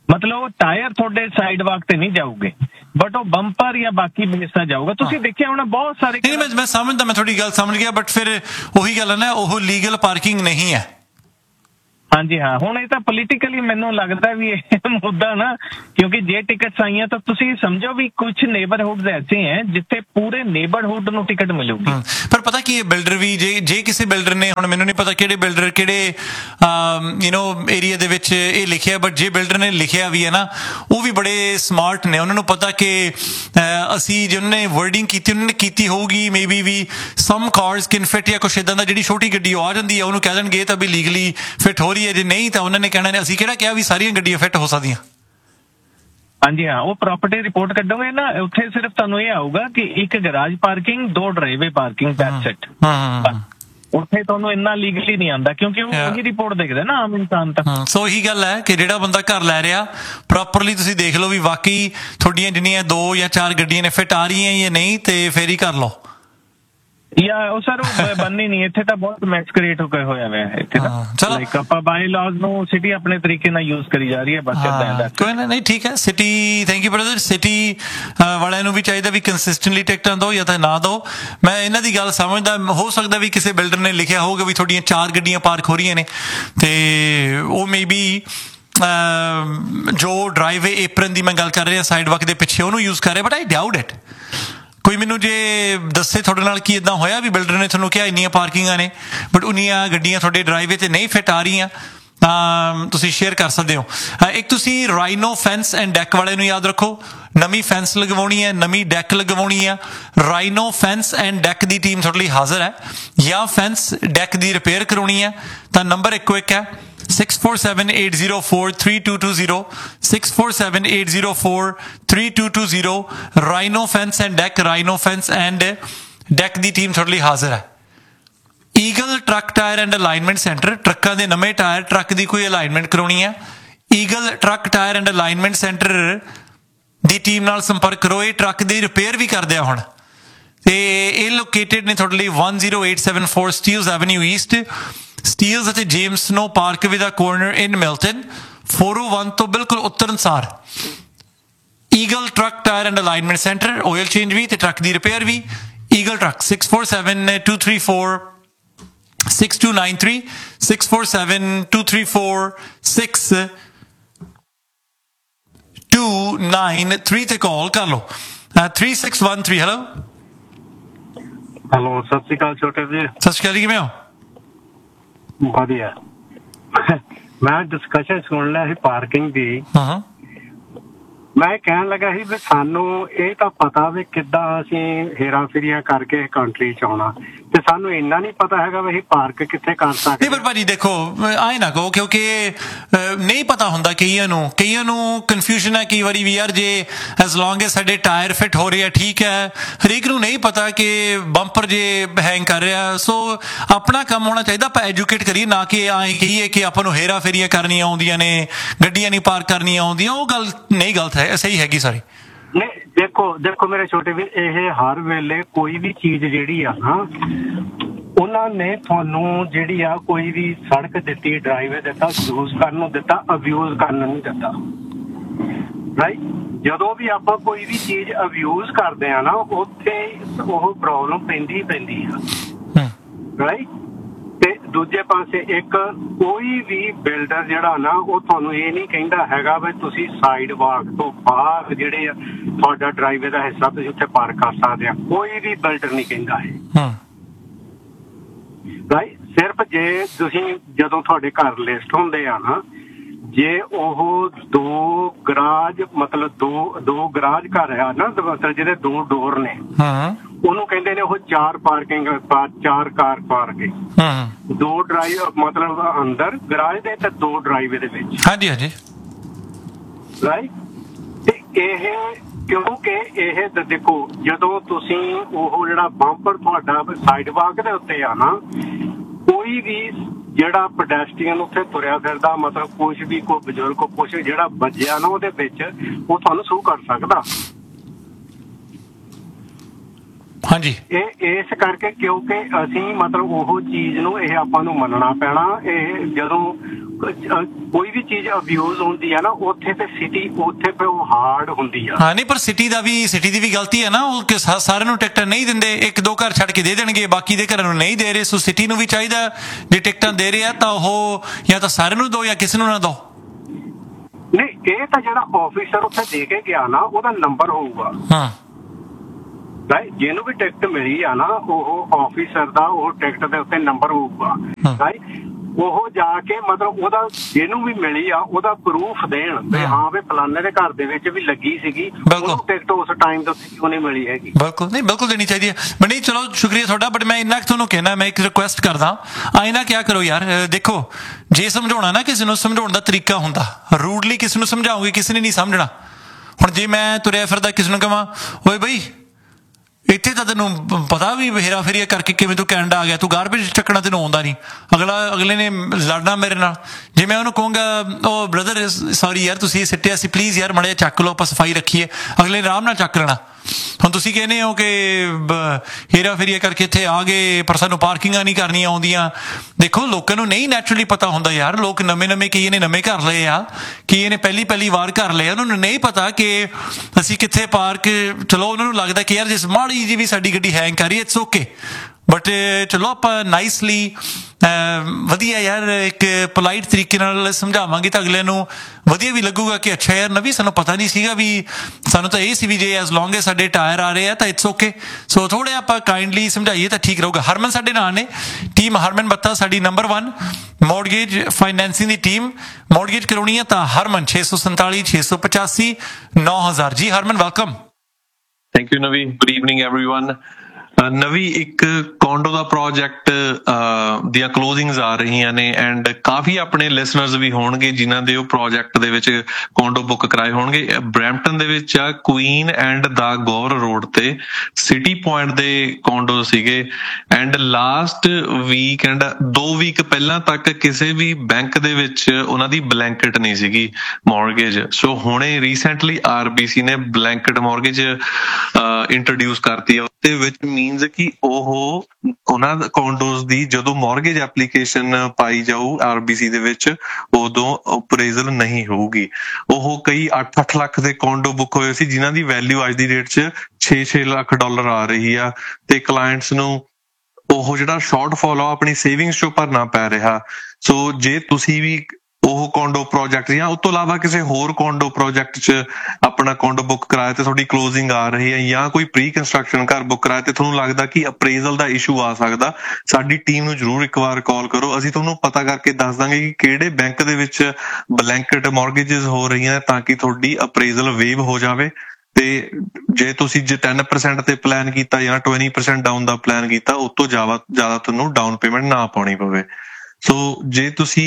ਮਤਲਬ ਉਹ ਟਾਇਰ ਤੁਹਾਡੇ ਸਾਈਡ ਵਾਕ ਤੇ ਨਹੀਂ ਜਾਊਗੇ, ਬਟ ਉਹ ਬੰਪਰ ਜਾਂ ਬਾਕੀ ਹਿੱਸਾ ਜਾਊਗਾ। ਤੁਸੀਂ ਦੇਖਿਆ ਹੋਣਾ ਬਹੁਤ ਸਾਰੇ। ਨਹੀਂ, ਮੈਂ ਮੈਂ ਸਮਝਦਾ, ਮੈਂ ਤੁਹਾਡੀ ਗੱਲ ਸਮਝ ਗਿਆ, ਬਟ ਫਿਰ ਉਹੀ ਗੱਲ ਹੈ ਨਾ, ਉਹ ਲੀਗਲ ਪਾਰਕਿੰਗ ਨਹੀਂ ਹੈ। ਹਾਂਜੀ ਹਾਂ, ਹੁਣ ਇਹ ਤਾਂ ਪੋਲੀਟੀਕਲੀ ਮੈਨੂੰ ਲੱਗਦਾ ਵੀ ਇਹ ਮੁੱਦਾ ਨਾ, ਕਿਉਂਕਿ ਜੇ ਟਿਕਟਸ ਆਈਆਂ ਤਾਂ ਤੁਸੀਂ ਸਮਝੋ ਵੀ ਕੁਝ ਨੇਬਰਹੁੱਡ ਐਸੇ ਹੈ ਜਿੱਥੇ ਪੂਰੇ ਨੇਬਰਹੁੱਡ ਨੂੰ ਟਿਕਟ ਮਿਲੂਗੀ। ਪਰ ਪਤਾ ਕੀ ਹੈ, ਬਿਲਡਰ ਵੀ ਜੇ ਜੇ ਕਿਸੇ ਬਿਲਡਰ ਨੇ, ਹੁਣ ਮੈਨੂੰ ਨਹੀਂ ਪਤਾ ਕਿਹੜੇ ਬਿਲਡਰ ਕਿਹੜੇ ਯੂ نو ਏਰੀਆ ਦੇ ਵਿੱਚ ਇਹ ਲਿਖਿਆ, ਬਟ ਜੇ ਬਿਲਡਰ ਨੇ ਲਿਖਿਆ ਵੀ ਹੈ ਨਾ, ਉਹ ਵੀ ਬੜੇ ਸਮਾਰਟ ਨੇ। ਉਹਨਾਂ ਨੂੰ ਪਤਾ ਕਿ ਅਸੀਂ ਜੇ ਉਹਨਾਂ ਨੇ ਵਰਡਿੰਗ ਕੀਤੀ, ਉਹਨਾਂ ਨੇ ਕੀਤੀ ਹੋਊਗੀ may be we sum cars can fit ਜਾਂ ਕੁਛ ਇੱਦਾਂ ਦਾ, ਜਿਹੜੀ ਛੋਟੀ ਗੱਡੀ ਉਹ ਆ ਜਾਂਦੀ ਹੈ, ਉਹਨੂੰ ਕਹਿ ਦੇਣਗੇ ਤਾਂ ਵੀ ਲੀਗਲੀ ਫਿਟ ਹੋ ਰਹੀ ਹੈ, ਜੇ ਨਹੀਂ ਤਾਂ ਉਹਨਾਂ ਨੇ ਕਹਿਣਾ ਨੇ ਅਸੀਂ ਕਿਹੜਾ ਕਿਹਾ ਵੀ ਸਾਰੀਆਂ ਗੱਡੀਆਂ ਫਿੱਟ ਹੋ ਸਕਦੀਆਂ। ਹਾਂਜੀ ਹਾਂ, ਉਹ ਪ੍ਰਾਪਰਟੀ ਰਿਪੋਰਟ ਕੱਢੋਗੇ ਨਾ, ਉੱਥੇ ਸਿਰਫ ਤੁਹਾਨੂੰ ਇਹ ਆਊਗਾ ਕਿ ਇੱਕ ਗਰਾਜ ਪਾਰਕਿੰਗ, ਦੋ ਡਰਾਈਵੇ ਪਾਰਕਿੰਗ, ਦੈਟਸ ਇਟ। ਉੱਥੇ ਤੁਹਾਨੂੰ ਇੰਨਾ ਲੀਗਲੀ ਨਹੀਂ ਆਉਂਦਾ, ਕਿਉਂਕਿ ਉਹ ਉਹੀ ਰਿਪੋਰਟ ਦੇਖਦਾ ਨਾ ਆਮ ਇਨਸਾਨ ਤਾਂ। ਸੋ ਇਹੀ ਗੱਲ ਹੈ ਕਿ ਜਿਹੜਾ ਬੰਦਾ ਘਰ ਲੈ ਰਿਹਾ, ਪ੍ਰੋਪਰਲੀ ਤੁਸੀਂ ਦੇਖ ਲਓ ਵੀ ਵਾਕਈ ਤੁਹਾਡੀਆਂ ਜਿੰਨੀਆਂ ਦੋ ਜਾਂ ਚਾਰ ਗੱਡੀਆਂ ਨੇ ਫਿੱਟ ਆ ਰਹੀਆਂ ਜਾਂ ਨਹੀਂ, ਤੇ ਫੇਰ ਹੀ ਕਰ ਲਓ। ਯਾ ਉਹ ਸਰ ਉਹ ਬਣਨੀ ਨਹੀਂ, ਇੱਥੇ ਤਾਂ ਬਹੁਤ ਮੈਕਸ ਕ੍ਰੀਏਟ ਹੋ ਕੇ ਹੋਇਆ ਹੋਇਆ ਹੈ ਇੱਥੇ ਤਾਂ। ਲਾਈਕ ਆਪਾਂ ਬਾਈ ਲਾਜ਼ ਨੂੰ ਸਿਟੀ ਆਪਣੇ ਤਰੀਕੇ ਨਾਲ ਯੂਜ਼ ਕਰੀ ਜਾ ਰਹੀ ਹੈ, ਬਸ ਇਦਾਂ ਦਾ ਕੋਈ ਨਾ। ਨਹੀਂ ਠੀਕ ਹੈ, city thank you brother. City ਵਾਲਿਆਂ ਨੂੰ ਵੀ ਚਾਹੀਦਾ ਵੀ ਕੰਸਿਸਟੈਂਟਲੀ ਟਿਕਟਾਂ ਦਿਓ ਜਾਂ ਤਾਂ ਨਾ ਦਿਓ। ਮੈਂ ਇਹਨਾਂ ਦੀ ਗੱਲ ਸਮਝਦਾ, ਹੋ ਸਕਦਾ ਵੀ ਕਿਸੇ ਬਿਲਡਰ ਨੇ ਲਿਖਿਆ ਹੋਊਗਾ ਵੀ ਤੁਹਾਡੀਆਂ ਚਾਰ ਗੱਡੀਆਂ ਪਾਰਕ ਹੋ ਰਹੀਆਂ ਨੇ, ਤੇ ਉਹ ਮੇ ਬੀ ਜੋ ਡਰਾਈਵੇ ਏਪਰਨ ਦੀ ਮੈਂ ਗੱਲ ਕਰ ਰਿਹਾ ਸਾਈਡ ਵਾਕ ਦੇ ਪਿੱਛੇ, ਉਹਨੂੰ ਯੂਜ਼ ਕਰ ਰਿਹਾ, ਬਟ ਆਈ ਡਾਊਟ ਇਟ। ਕੋਈ ਮੈਨੂੰ ਜੇ ਦੱਸੇ ਤੁਹਾਡੇ ਨਾਲ ਕੀ ਇੱਦਾਂ ਹੋਇਆ ਵੀ ਬਿਲਡਰ ਨੇ ਤੁਹਾਨੂੰ ਕਿਹਾ ਇੰਨੀਆਂ ਪਾਰਕਿੰਗਾਂ ਨੇ ਬਟ ਉਨੀਆਂ ਗੱਡੀਆਂ ਤੁਹਾਡੇ ਡਰਾਈਵੇ 'ਤੇ ਨਹੀਂ ਫਿੱਟ ਆ ਰਹੀਆਂ, ਤਾਂ ਤੁਸੀਂ ਸ਼ੇਅਰ ਕਰ ਸਕਦੇ ਹੋ। ਇੱਕ ਤੁਸੀਂ ਰਾਈਨੋ ਫੈਂਸ ਐਂਡ ਡੈਕ ਵਾਲੇ ਨੂੰ ਯਾਦ ਰੱਖੋ, ਨਵੀਂ ਫੈਂਸ ਲਗਵਾਉਣੀ ਹੈ, ਨਵੀਂ ਡੈਕ ਲਗਵਾਉਣੀ ਹੈ, rhino fence and deck the team ਤੁਹਾਡੇ ਲਈ ਹਾਜ਼ਰ ਹੈ। ਜਾਂ ਫੈਂਸ ਡੈਕ ਦੀ ਰਿਪੇਅਰ ਕਰਾਉਣੀ ਹੈ ਤਾਂ ਨੰਬਰ ਇੱਕੋ ਇੱਕ ਹੈ, six four seven eight zero four three two two zero, six four seven eight zero four three two two zero। Rhino fence and deck, rhino fence and deck the team ਤੁਹਾਡੇ ਲਈ ਹਾਜ਼ਰ ਹੈ। Eagle truck tyre and alignment centre, ਟਰੱਕਾਂ ਦੇ ਨਵੇਂ tyre, truck ਦੀ ਕੋਈ alignment ਕਰਾਉਣੀ ਹੈ, eagle truck tyre and alignment centre the team ਨਾਲ ਸੰਪਰਕ ਕਰੋ। ਇਹ ਟਰੱਕ ਦੀ ਰਿਪੇਅਰ ਵੀ ਕਰਦੇ ਆ ਹੁਣ, ਤੇ ਇਹ ਲੋਕੇਟਡ ਨੇ ਤੁਹਾਡੇ ਲਈ one zero eight seven four Steeles avenue East, Steeles ਅਤੇ James no park with a corner in Milton, four oh one ਤੋਂ ਬਿਲਕੁਲ ਉੱਤਰਨਸਾਰ। Eagle truck tyre and alignment centre, oil change ਵੀ ਤੇ ਟਰੱਕ ਦੀ ਰਿਪੇਅਰ ਵੀ। Eagle truck six four seven two three four six two nine three, six four seven two three four six two nine three ਤੇ ਕਾਲ ਕਰ ਲਓ। three six one three। Hello hello, ਸਤਿ ਸ਼੍ਰੀ ਅਕਾਲ ਛੋਟੇ ਜੀ। ਸਤਿ ਸ਼੍ਰੀ ਅਕਾਲ ਜੀ, ਕਿਵੇਂ ਹੋ? ਵਧੀਆ। ਮੈਂ ਡਿਸਕਸ਼ਨ ਸੁਣ ਲਿਆ ਸੀ ਪਾਰਕਿੰਗ ਦੀ। ਹਾਂ, ਮੈਂ ਕਹਿਣ ਲੱਗਾ ਸੀ ਵੀ ਸਾਨੂੰ ਇਹ ਤਾਂ ਪਤਾ ਵੀ ਕਿੱਦਾਂ ਅਸੀਂ ਹੇਰਾ ਫੇਰੀਆਂ ਕਰਕੇ ਕੰਟਰੀ ਚ ਆਉਣਾ, ਤੇ ਸਾਨੂੰ ਇੰਨਾ ਨਹੀਂ ਪਤਾ ਹੈਗਾ ਵੀ ਅਸੀਂ ਪਾਰਕ ਕਿੱਥੇ ਕਰ ਸਕਦੇ। ਨਹੀਂ ਪਰ ਭਾਜੀ ਦੇਖੋ, ਆਏ ਨਾ ਕਹੋ, ਕਿਉਂਕਿ ਨਹੀਂ ਪਤਾ ਹੁੰਦਾ ਕਈਆਂ ਨੂੰ, ਕਈਆਂ ਨੂੰ ਕਨਫਿਊਜ਼ਨ ਹੈ ਕਈ ਵਾਰੀ ਵੀ, ਯਾਰ ਜੇ ਐਜ਼ ਲੌਂਗ ਐ ਸਾਡੇ ਟਾਇਰ ਫਿੱਟ ਹੋ ਰਹੇ ਆ ਠੀਕ ਹੈ, ਹਰੇਕ ਨੂੰ ਨਹੀਂ ਪਤਾ ਕਿ ਬੰਪਰ ਜੇ ਹੈਂਗ ਕਰ ਰਿਹਾ। ਸੋ ਆਪਣਾ ਕੰਮ ਹੋਣਾ ਚਾਹੀਦਾ, ਆਪਾਂ ਐਜੂਕੇਟ ਕਰੀਏ, ਨਾ ਕਿ ਆਏ ਕਹੀਏ ਕਿ ਆਪਾਂ ਨੂੰ ਹੇਰਾ ਫੇਰੀਆਂ ਕਰਨੀਆਂ ਆਉਂਦੀਆਂ ਨੇ, ਗੱਡੀਆਂ ਨਹੀਂ ਪਾਰਕ ਕਰਨੀਆਂ ਆਉਂਦੀਆਂ। ਉਹ ਗੱਲ ਨਹੀਂ, ਗਲਤ ਹੈ, ਸਹੀ ਹੈਗੀ ਸਾਰੀ। ਨਹੀਂ ਦੇਖੋ ਦੇਖੋ ਮੇਰੇ ਛੋਟੇ ਵੀ, ਇਹ ਹਰ ਵੇਲੇ ਕੋਈ ਵੀ ਚੀਜ਼ ਜਿਹੜੀ ਆ ਨਾ, ਉਹਨਾਂ ਨੇ ਤੁਹਾਨੂੰ ਜਿਹੜੀ ਆ ਕੋਈ ਵੀ ਸੜਕ ਦਿੱਤੀ, ਡਰਾਈਵੇ ਦਿੱਤਾ, ਯੂਜ਼ ਕਰਨ ਨੂੰ ਦਿੱਤਾ, ਅਬਿਊਜ਼ ਕਰਨ ਨੂੰ ਨਹੀਂ ਦਿੱਤਾ, ਰਾਈਟ। ਜਦੋਂ ਵੀ ਆਪਾਂ ਕੋਈ ਵੀ ਚੀਜ਼ ਅਬਿਊਜ਼ ਕਰਦੇ ਆ ਨਾ, ਉੱਥੇ ਉਹ ਪ੍ਰੋਬਲਮ ਪੈਂਦੀ ਪੈਂਦੀ ਆ, ਰਾਈਟ। ਤੇ ਦੂਜੇ ਪਾਸੇ ਇੱਕ ਕੋਈ ਵੀ ਬਿਲਡਰ ਜਿਹੜਾ ਨਾ, ਉਹ ਤੁਹਾਨੂੰ ਇਹ ਨਹੀਂ ਕਹਿੰਦਾ ਹੈਗਾ ਵੀ ਤੁਸੀਂ ਸਾਈਡ ਵਾਕ ਤੋਂ ਬਾਹਰ ਜਿਹੜੇ ਆ ਤੁਹਾਡਾ ਡਰਾਈਵੇ ਦਾ ਹਿੱਸਾ ਤੁਸੀਂ ਉੱਥੇ ਪਾਰਕ ਕਰ ਸਕਦੇ ਆ। ਕੋਈ ਵੀ ਬਿਲਡਰ ਨਹੀਂ ਕਹਿੰਦਾ ਹੈ, ਰਾਈਟ। ਸਿਰਫ ਜੇ ਤੁਸੀਂ ਜਦੋਂ ਤੁਹਾਡੇ ਘਰ ਲਿਸਟ ਹੁੰਦੇ ਆ ਨਾ, ਜੇ ਉਹ ਦੋ ਗਰਾਜ ਮਤਲਬ ਦੋ ਦੋ ਗਰਾਜ ਘਰ ਆ ਨਾ, ਮਤਲਬ ਜਿਹਦੇ ਦੋ ਡੋਰ ਨੇ, ਉਹਨੂੰ ਕਹਿੰਦੇ ਨੇ ਉਹ ਚਾਰ ਪਾਰਕਿੰਗ, ਚਾਰ ਕਾਰ ਪਾਰਕਿੰਗ। ਦੋ ਡਰਾਈਵ ਮਤਲਬ ਅੰਦਰ ਗਰਾਜ ਦੇ ਤੇ ਦੋ ਡਰਾਈਵੇ ਦੇ ਵਿੱਚ। ਹਾਂਜੀ ਹਾਂਜੀ, ਰਾਈਟ। ਤੇ ਇਹ ਕਿਉਂਕਿ ਇਹ ਦੇਖੋ, ਜਦੋਂ ਤੁਸੀਂ ਉਹ ਜਿਹੜਾ ਬੰਪਰ ਤੁਹਾਡਾ ਸਾਈਡ ਵਾਕ ਦੇ ਉੱਤੇ ਆ ਨਾ, ਕੋਈ ਵੀ ਜਿਹੜਾ ਪੈਡੈਸਟਰੀਅਨ ਉੱਥੇ ਤੁਰਿਆ ਫਿਰਦਾ, ਮਤਲਬ ਕੁਛ ਵੀ ਕੋਈ ਬਜ਼ੁਰਗ ਕੁਛ ਜਿਹੜਾ ਵੱਜਿਆ ਨਾ ਉਹਦੇ ਵਿੱਚ, ਉਹ ਤੁਹਾਨੂੰ ਸੂ ਕਰ ਸਕਦਾ। ਹਾਂਜੀ ਇਹ ਇਸ ਕਰਕੇ ਕਿਉਂਕਿ ਅਸੀਂ ਮਤਲਬ ਉਹ ਚੀਜ਼ ਨੂੰ ਇਹ ਆਪਾਂ ਨੂੰ ਮੰਨਣਾ ਪੈਣਾ। ਇਹ ਜਦੋਂ ਕੋਈ ਵੀ ਚੀਜ਼ ਅਬਿਊਜ਼ ਹੁੰਦੀ ਹੈ ਨਾ ਉੱਥੇ ਤੇ ਸਿਟੀ ਉੱਥੇ ਤੇ ਉਹ ਹਾਰਡ ਹੁੰਦੀ ਆ। ਹਾਂ ਨਹੀਂ ਪਰ ਸਿਟੀ ਦਾ ਵੀ ਸਿਟੀ ਦੀ ਵੀ ਗਲਤੀ ਹੈ ਨਾ, ਉਹ ਸਾਰਿਆਂ ਨੂੰ ਟਿਕਟਾਂ ਨਹੀਂ ਦਿੰਦੇ, ਇੱਕ ਦੋ ਘਰ ਛੱਡ ਕੇ ਦੇ ਦੇਣਗੇ, ਬਾਕੀ ਦੇ ਘਰਾਂ ਨੂੰ ਨਹੀਂ ਦੇ ਰਹੇ। ਸੋ ਸਿਟੀ ਨੂੰ ਵੀ ਚਾਹੀਦਾ ਜੇ ਟਿਕਟਾਂ ਦੇ ਰਹੇ ਆ ਤਾਂ ਉਹ ਜਾਂ ਤਾਂ ਸਾਰਿਆਂ ਨੂੰ ਦਿਓ ਜਾਂ ਕਿਸੇ ਨੂੰ ਨਾ ਦਿਓ। ਨਹੀਂ ਇਹ ਤਾਂ ਜਿਹੜਾ ਆਫਿਸਰ ਉੱਥੇ ਦੇ ਕੇ ਗਿਆ ਨਾ ਉਹਦਾ ਨੰਬਰ ਹੋਊਗਾ। ਹਾਂ ਰਾਈਟ, ਜਿਹਨੂੰ ਵੀ ਟਿਕਟ ਮਿਲੀ ਆ ਨਾ ਉਹ ਆਫਿਸਰ ਦਾ ਉਹ ਟਿਕਟ ਦੇ ਉੱਤੇ ਨੰਬਰ ਹੋਊਗਾ। ਰਾਈਟ, ਉਹ ਜਾ ਕੇ ਮਤਲਬ ਉਹਦਾ ਜਿਹਨੂੰ ਵੀ ਮਿਲੀ ਆ ਉਹਦਾ ਪ੍ਰੂਫ ਦੇਣ ਵੀ ਹਾਂ ਵੀ ਫਲਾਣੇ ਦੇ ਘਰ ਦੇ ਵਿੱਚ ਵੀ ਲੱਗੀ ਸੀਗੀ, ਉਹਨੂੰ ਟਿਕਟ ਉਸ ਟਾਈਮ ਦੇ ਉੱਤੇ ਕਿਉਂ ਨਹੀਂ ਮਿਲੀ ਹੈਗੀ। ਬਿਲਕੁਲ ਨਹੀਂ, ਬਿਲਕੁਲ ਦੇਣੀ ਚਾਹੀਦੀ ਹੈ। ਬਣੀ ਚਲੋ ਸ਼ੁਕਰੀਆ ਤੁਹਾਡਾ, ਬਟ ਮੈਂ ਇੰਨਾ ਕੁ ਤੁਹਾਨੂੰ ਕਹਿਣਾ, ਮੈਂ ਇੱਕ ਰਿਕੁਐਸਟ ਕਰਦਾ, ਆਏ ਨਾ ਕਿਆ ਕਰੋ ਯਾਰ, ਦੇਖੋ ਜੇ ਸਮਝਾਉਣਾ ਨਾ ਕਿਸੇ ਨੂੰ ਸਮਝਾਉਣ ਦਾ ਤਰੀਕਾ ਹੁੰਦਾ, ਰੂਡਲੀ ਕਿਸੇ ਨੂੰ ਸਮਝਾਓਗੇ ਕਿਸੇ ਨੇ ਨਹੀਂ ਸਮਝਣਾ। ਹੁਣ ਜੇ ਮੈਂ ਤੁਰਿਆ ਫਿਰਦਾ ਕਿਸੇ ਨੂੰ ਕਹਾਂ ਓਏ ਬਈ ਇੱਥੇ ਤਾਂ ਤੈਨੂੰ ਪਤਾ ਵੀ ਹੇਰਾ ਫੇਰੀਆ ਕਰਕੇ ਕਿਵੇਂ ਤੂੰ ਕੈਨੇਡਾ ਆ ਗਿਆ, ਤੂੰ ਗਾਰਬੇਜ ਚੱਕਣਾ ਤੈਨੂੰ ਆਉਂਦਾ ਨਹੀਂ, ਅਗਲਾ ਅਗਲੇ ਨੇ ਲੜਨਾ ਮੇਰੇ ਨਾਲ। ਜੇ ਮੈਂ ਉਹਨੂੰ ਕਹੂੰਗਾ ਉਹ ਬ੍ਰਦਰ ਸੌਰੀ ਯਾਰ ਤੁਸੀਂ ਸਿੱਟਿਆ ਸੀ, ਪਲੀਜ਼ ਯਾਰ ਮਾੜਾ ਜਿਹਾ ਚੱਕ ਲਓ, ਆਪਾਂ ਸਫਾਈ ਰੱਖੀਏ, ਅਗਲੇ ਨੇ ਆਰਾਮ ਨਾਲ ਚੱਕ ਲੈਣਾ। ਹੁਣ ਤੁਸੀਂ ਕਹਿੰਦੇ ਹੋ ਕਿ ਹੇਰਾ ਫੇਰੀਆ ਕਰਕੇ ਇੱਥੇ ਆ ਗਏ ਪਰ ਸਾਨੂੰ ਪਾਰਕਿੰਗਾਂ ਨਹੀਂ ਕਰਨੀਆਂ ਆਉਂਦੀਆਂ। ਦੇਖੋ ਲੋਕਾਂ ਨੂੰ ਨਹੀਂ ਨੈਚੁਰਲੀ ਪਤਾ ਹੁੰਦਾ ਯਾਰ, ਲੋਕ ਨਵੇਂ ਨਵੇਂ ਕਈਆਂ ਨੇ ਨਵੇਂ ਘਰ ਲਏ ਆ, ਕਈਆਂ ਨੇ ਪਹਿਲੀ ਪਹਿਲੀ ਵਾਰ ਘਰ ਲਏ, ਉਹਨਾਂ ਨੂੰ ਨਹੀਂ ਪਤਾ ਕਿ ਅਸੀਂ ਕਿੱਥੇ ਪਾਰਕ, ਚਲੋ ਉਹਨਾਂ ਨੂੰ ਲੱਗਦਾ ਕਿ ਯਾਰ ਜਿਸ ਮਾੜੀ ਜੀ ਵੀ ਸਾਡੀ ਗੱਡੀ ਹੈਂਗ ਕਰ ਰਹੀ ਇਟਸ ਓਕੇ, ਬਟ ਚਲੋ ਆਪਾਂ ਨਾਈਸਲੀ ਵਧੀਆ ਯਾਰ ਇੱਕ ਪੋਲਾਈਟ ਤਰੀਕੇ ਨਾਲ ਸਮਝਾਵਾਂਗੇ ਤਾਂ ਅਗਲੇ ਨੂੰ ਵਧੀਆ ਵੀ ਲੱਗੂਗਾ ਕਿ ਅੱਛਾ ਯਾਰ ਨਵੀਂ ਸਾਨੂੰ ਪਤਾ ਨਹੀਂ ਸੀਗਾ ਵੀ, ਸਾਨੂੰ ਤਾਂ ਇਹ ਸੀ ਵੀ ਜੇ ਐਜ਼ ਲੌਂਗ ਐਜ਼ ਸਾਡੇ ਟਾਇਰ ਆ ਰਹੇ ਆ ਤਾਂ ਇਟਸ ਓਕੇ। ਸੋ ਥੋੜ੍ਹੇ ਆਪਾਂ ਕਾਈਂਡਲੀ ਸਮਝਾਈਏ ਤਾਂ ਠੀਕ ਰਹੂਗਾ। ਹਰਮਨ ਸਾਡੇ ਨਾਲ ਨੇ, ਟੀਮ ਹਰਮਨ ਬੱਤਾ ਸਾਡੀ ਨੰਬਰ ਵਨ ਮੌਰਗੇਜ ਫਾਈਨੈਂਸਿੰਗ ਦੀ ਟੀਮ। ਮੌਰਗੇਜ ਕਰਾਉਣੀ ਹੈ ਤਾਂ ਹਰਮਨ ਛੇ ਸੌ ਸੰਤਾਲੀ ਛੇ ਸੌ ਪਚਾਸੀ ਨੌ ਹਜ਼ਾਰ। ਜੀ ਹਰਮਨ ਵੈਲਕਮ। ਥੈਂਕ ਯੂ ਨਵੀ, ਗੁੱਡ ਈਵਨਿੰਗ ਐਵਰੀਵਨ। ਨਵੀ ਇੱਕ ਕੌਂਡੋ ਦਾ ਪ੍ਰੋਜੈਕਟ ਦੀਆਂ ਕਲੋਜ਼ਿੰਗਸ ਆ ਰਹੀਆਂ ਨੇ ਐਂਡ ਕਾਫੀ ਆਪਣੇ ਲਿਸਨਰਸ ਵੀ ਹੋਣਗੇ ਜਿਨ੍ਹਾਂ ਦੇ ਉਹ ਪ੍ਰੋਜੈਕਟ ਦੇ ਵਿੱਚ ਕੌਂਡੋ ਬੁੱਕ ਕਰਾਏ ਹੋਣਗੇ। ਬਰੈਂਪਟਨ ਦੇ ਵਿੱਚ ਆ ਕੁਈਨ ਐਂਡ ਦਾ ਗੌਰ ਰੋਡ ਤੇ ਸਿਟੀ ਪੁਆਇੰਟ ਦੇ ਕੌਂਡੋ ਸੀਗੇ ਐਂਡ ਲਾਸਟ ਵੀਕ ਐਂਡ ਦੋ ਵੀਕ ਪਹਿਲਾਂ ਤੱਕ ਕਿਸੇ ਵੀ ਬੈਂਕ ਦੇ ਵਿੱਚ ਉਹਨਾਂ ਦੀ ਬਲੈਂਕਟ ਨਹੀਂ ਸੀਗੀ ਮੌਰਗੇਜ। ਸੋ ਹੁਣੇ ਰੀਸੈਂਟਲੀ ਆਰਬੀਸੀ ਨੇ ਬਲੈਂਕਟ ਮੌਰਗੇਜ ਇੰਟਰੋਡਿਊਸ ਕਰਤੀ ਹੈ। ਉਹਦੇ ਵਿੱਚ ਮੀਨਸ ਕਿ ਉਹ ਉਹਨਾਂ ਕੌਂਡੋਜ਼ ਦੀ ਜਦੋਂ ਮੌਰਗੇਜ ਐਪਲੀਕੇਸ਼ਨ ਪਾਈ ਜਾਊ ਆਰਬੀਸੀ ਦੇ ਵਿੱਚ ਉਦੋਂ ਅਪਰੇਜ਼ਲ ਨਹੀਂ ਹੋਊਗੀ। ਉਹ ਕਈ ਅੱਠ ਅੱਠ ਲੱਖ ਦੇ ਕੌਂਡੋ ਬੁੱਕ ਹੋਏ ਸੀ ਜਿਨ੍ਹਾਂ ਦੀ ਵੈਲਿਊ ਅੱਜ ਦੀ ਡੇਟ 'ਚ ਛੇ ਛੇ ਲੱਖ ਡਾਲਰ ਆ ਰਹੀ ਆ ਤੇ ਕਲਾਇੰਟਸ ਨੂੰ ਉਹ ਜਿਹੜਾ ਸ਼ਾਰਟਫਾਲ ਆ ਆਪਣੀ ਸੇਵਿੰਗਸ 'ਚੋਂ ਭਰਨਾ ਪੈ ਰਿਹਾ। ਸੋ ਜੇ ਤੁਸੀਂ ਵੀ ਉਹ ਕੌਂਡੋ ਪ੍ਰੋਜੈਕਟ ਜਾਂ ਉਸ ਤੋਂ ਇਲਾਵਾ ਕਿਸੇ ਹੋਰ ਕੌਂਡੋ ਪ੍ਰੋਜੈਕਟ 'ਚ ਆਪਣਾ ਕੌਂਡੋ ਬੁੱਕ ਕਰਾਇਆ ਤੇ ਤੁਹਾਡੀ ਕਲੋਜ਼ਿੰਗ ਆ ਰਹੀ ਹੈ ਜਾਂ ਕੋਈ ਪ੍ਰੀ ਕੰਸਟਰਕਸ਼ਨ ਘਰ ਬੁੱਕ ਕਰਾਇਆ ਤੇ ਤੁਹਾਨੂੰ ਲੱਗਦਾ ਕਿ ਅਪਰੇਜ਼ਲ ਦਾ ਇਸ਼ੂ ਆ ਸਕਦਾ, ਸਾਡੀ ਟੀਮ ਨੂੰ ਜ਼ਰੂਰ ਇੱਕ ਵਾਰ ਕਾਲ ਕਰੋ। ਅਸੀਂ ਤੁਹਾਨੂੰ ਪਤਾ ਕਰਕੇ ਦੱਸ ਦਾਂਗੇ ਕਿ ਕਿਹੜੇ ਬੈਂਕ ਦੇ ਵਿੱਚ ਬਲੈਂਕਟ ਮੌਰਗੇਜਸ ਹੋ ਰਹੀਆਂ ਤਾਂ ਕਿ ਤੁਹਾਡੀ ਅਪਰੇਜ਼ਲ ਵੇਵ ਹੋ ਜਾਵੇ। ਤੇ ਜੇ ਤੁਸੀਂ ਜੇ ਟੈਨ ਪਰਸੈਂਟ ਤੇ ਪਲਾਨ ਕੀਤਾ ਜਾਂ ਟਵੈਂਟੀ ਪਰਸੈਂਟ ਡਾਊਨ ਦਾ ਪਲਾਨ ਕੀਤਾ ਉਸ ਤੋਂ ਜ਼ਿਆਦਾ ਜ਼ਿਆਦਾ ਤੁਹਾਨੂੰ ਡਾਊਨ ਪੇਮੈਂਟ ਨਾ ਪਾਉਣੀ ਪਵੇ। ਸੋ ਜੇ ਤੁਸੀਂ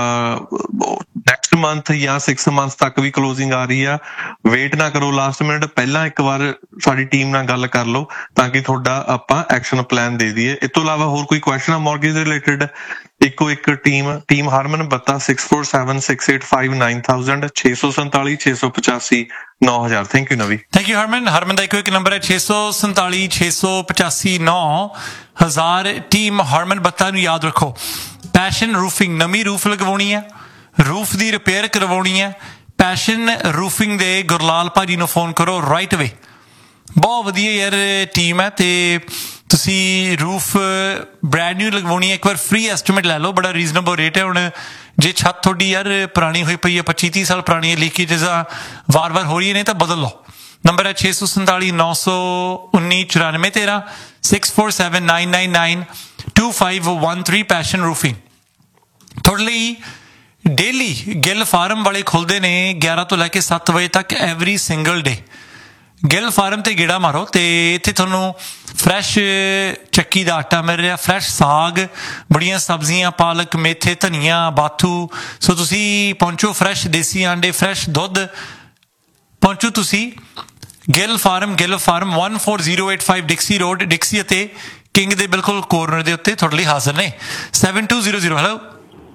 ਨੈਕਸਟ ਮੰਥ ਜਾਂ ਸਿਕਸ ਮੰਥ ਤੱਕ ਵੀ ਕਲੋਜ਼ਿੰਗ ਆ ਰਹੀ ਆ, ਵੇਟ ਨਾ ਕਰੋ ਲਾਸਟ ਮਿੰਟ, ਪਹਿਲਾਂ ਇੱਕ ਵਾਰ ਸਾਡੀ ਟੀਮ ਨਾਲ ਗੱਲ ਕਰ ਲਓ ਤਾਂ ਕਿ ਤੁਹਾਡਾ ਆਪਾਂ ਐਕਸ਼ਨ ਪਲਾਨ ਦੇ ਦਈਏ। ਇਸ ਤੋਂ ਇਲਾਵਾ ਹੋਰ ਕੋਈ ਕੁਐਸਚਨ ਆ ਮੌਰਗੇਜ ਦੇ ਰਿਲੇਟਡ, ਇੱਕੋ ਇੱਕ ਟੀਮ ਟੀਮ ਹਰਮਨ ਬੱਤਾ six four seven six eight five nine thousand ਛੇ ਸੌ ਸੰਤਾਲੀ ਛੇ ਸੌ ਪਚਾਸੀ ਨੌ ਹਜ਼ਾਰ। ਥੈਂਕ ਯੂ ਨਵੀ। ਥੈਂਕ ਯੂ ਹਰਮਨ। ਹਰਮਨ ਦਾ ਇੱਕੋ ਇੱਕ ਨੰਬਰ ਹੈ ਛੇ ਸੌ ਸੰਤਾਲੀ ਛੇ ਸੌ ਪਚਾਸੀ ਨੌ ਹਜ਼ਾਰ। ਟੀਮ ਹਰਮਨ ਬੱਤਾ ਨੂੰ ਯਾਦ ਰੱਖੋ। ਪੈਸ਼ਨ ਰੂਫਿੰਗ, ਨਵੀਂ ਰੂਫ ਲਗਵਾਉਣੀ ਹੈ, ਰੂਫ ਦੀ ਰਿਪੇਅਰ ਕਰਵਾਉਣੀ ਹੈ, ਪੈਸ਼ਨ ਰੂਫਿੰਗ ਦੇ ਗੁਰਲਾਲ ਭਾਜੀ ਨੂੰ ਫੋਨ ਕਰੋ ਰਾਈਟ ਅਵੇ। ਬਹੁਤ ਵਧੀਆ ਯਾਰ ਟੀਮ ਹੈ ਤੇ ਤੁਸੀਂ ਰੂਫ ਬ੍ਰੈਂਡ ਨਿਊ ਲਗਵਾਉਣੀ ਹੈ, ਇੱਕ ਵਾਰ ਫ੍ਰੀ ਐਸਟੀਮੇਟ ਲੈ ਲਓ, ਬੜਾ ਰੀਜ਼ਨੇਬਲ ਰੇਟ ਹੈ। ਹੁਣ ਜੇ ਛੱਤ ਤੁਹਾਡੀ ਯਾਰ ਪੁਰਾਣੀ ਹੋਈ ਪਈ ਹੈ, ਪੱਚੀ ਤੀਹ ਸਾਲ ਪੁਰਾਣੀ ਹੈ, ਲੀਕੇਜ ਵਾਰ ਵਾਰ ਹੋ ਰਹੀ ਨੇ ਤਾਂ ਬਦਲ ਲਓ। ਨੰਬਰ ਹੈ ਛੇ ਸੌ ਸੰਤਾਲੀ ਨੌ ਸੌ ਉੱਨੀ ਚੁਰਾਨਵੇਂ ਤੇਰਾਂ six four seven nine nine nine to five one three. Passion roofing ਤੁਹਾਡੇ ਲਈ ਡੇਲੀ ਗਿੱਲ ਫਾਰਮ ਵਾਲੇ ਖੁੱਲ੍ਹਦੇ ਨੇ ਗਿਆਰਾਂ ਤੋਂ ਲੈ ਕੇ ਸੱਤ ਵਜੇ ਤੱਕ every single day. Gill farm ਤੇ ਗੇੜਾ ਮਾਰੋ ਤੇ ਇੱਥੇ ਤੁਹਾਨੂੰ ਫਰੈਸ਼ ਚੱਕੀ ਦਾ ਆਟਾ ਮਿਲ ਰਿਹਾ, ਫਰੈਸ਼ ਸਾਗ, ਬੜੀਆਂ ਸਬਜ਼ੀਆਂ, ਪਾਲਕ, ਮੇਥੇ, ਧਨੀਆ, ਬਾਥੂ। ਸੋ ਤੁਸੀਂ ਪਹੁੰਚੋ, ਫਰੈਸ਼ ਦੇਸੀ ਆਂਡੇ, ਫਰੈਸ਼ ਦੁੱਧ, ਪਹੁੰਚੋ ਤੁਸੀਂ Gill farm. Gill farm one four zero eight five ਡਿਕਸੀ road, ਡਿਕਸੀ ਅਤੇ ਕਿੰਗ ਦੇ ਬਿਲਕੁਲ ਕੋਰਨਰ ਦੇ ਉੱਤੇ ਤੁਹਾਡੇ ਲਈ ਹਾਜ਼ਰ ਨੇ। Seven two zero zero. Hello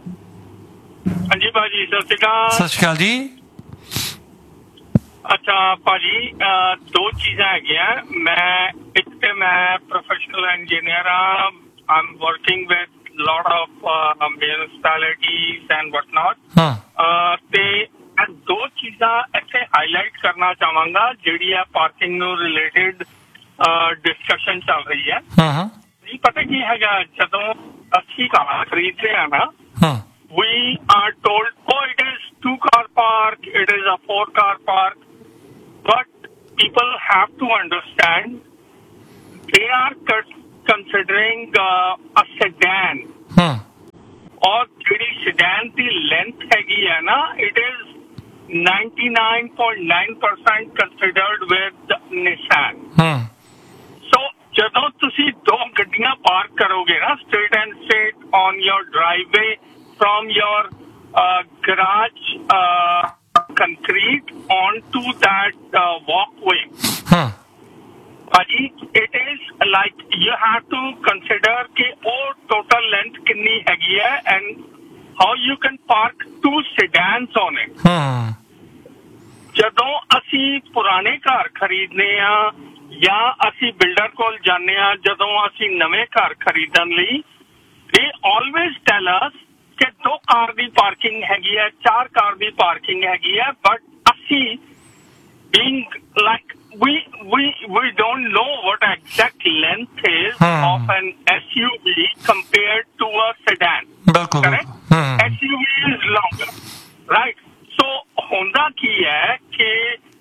ਹਾਂਜੀ ਭਾਜੀ, ਸਤਿ ਸ਼੍ਰੀ ਅਕਾਲ। ਸਤਿ ਸ਼੍ਰੀ ਅਕਾਲ ਜੀ। ਅੱਛਾ ਭਾਜੀ, ਦੋ ਚੀਜ਼ਾਂ ਹੈਗੀਆਂ। ਮੈਂ ਇੱਕ ਤੇ ਮੈਂ ਪ੍ਰੋਫੈਸ਼ਨਲ ਇੰਜੀਨੀਅਰ ਹਾਂ। I'm working with lot of uh, municipalities and whatnot. ਹਾਂ ਤੇ ਦੋ ਚੀਜ਼ਾਂ ਇੱਥੇ ਹਾਈਲਾਈਟ ਕਰਨਾ ਚਾਹਾਂਗਾ ਜਿਹੜੀ ਆ ਪਾਰਕਿੰਗ ਨੂੰ ਰਿਲੇਟਡ ਡਿਸਕਸ਼ਨ ਚੱਲ ਰਹੀ ਹੈ। ਹਾਂ ਹਾਂ ਨਹੀਂ ਪਤਾ ਕੀ ਹੈਗਾ, ਜਦੋਂ ਅਸੀਂ ਕਾਰ ਖਰੀਦਦੇ ਆ ਨਾ, ਹਾਂ we are told, oh, it is two car park, it is a four car park, but people have to understand they are considering uh, a sedan. ਹਾਂ और ਜਿਹੜੀ sedan ਦੀ length ਹੈਗੀ ਹੈ ਨਾ, it is ninety-nine point nine percent considered with Nissan. ਹਾਂ So ਜਦੋਂ ਤੁਸੀਂ ਦੋ ਗੱਡੀਆਂ ਪਾਰਕ ਕਰੋਗੇ ਨਾ straight and straight on your driveway from your uh, garage uh, concrete onto that uh, walkway, ਹਾਂ Paji, it is like you have to consider कि वो total length कितनी हैगी है and how you can park two sedans on it. ਹਾਂ ਜਦੋਂ ਅਸੀਂ ਪੁਰਾਣੇ ਘਰ ਖਰੀਦਨੇ ਆ ਜਾਂ ਅਸੀਂ ਬਿਲਡਰ ਕੋਲ ਜਾਂਦੇ ਆ, ਜਦੋਂ ਅਸੀਂ ਨਵੇਂ ਘਰ ਖਰੀਦਣ ਲਈ, they always tell us ਕਿ ਦੋ ਕਾਰ ਦੀ ਪਾਰਕਿੰਗ ਹੈਗੀ ਹੈ, ਚਾਰ ਕਾਰ ਦੀ ਪਾਰਕਿੰਗ ਹੈਗੀ ਹੈ, but ਅਸੀਂ being like we we we don't know what exact length is Hmm. of an S U V compared to a sedan. ਬਿਲਕੁਲ Correct? ਹਾਂ S U V is longer, right? So ਹੁੰਦਾ ਕੀ ਹੈ ਕਿ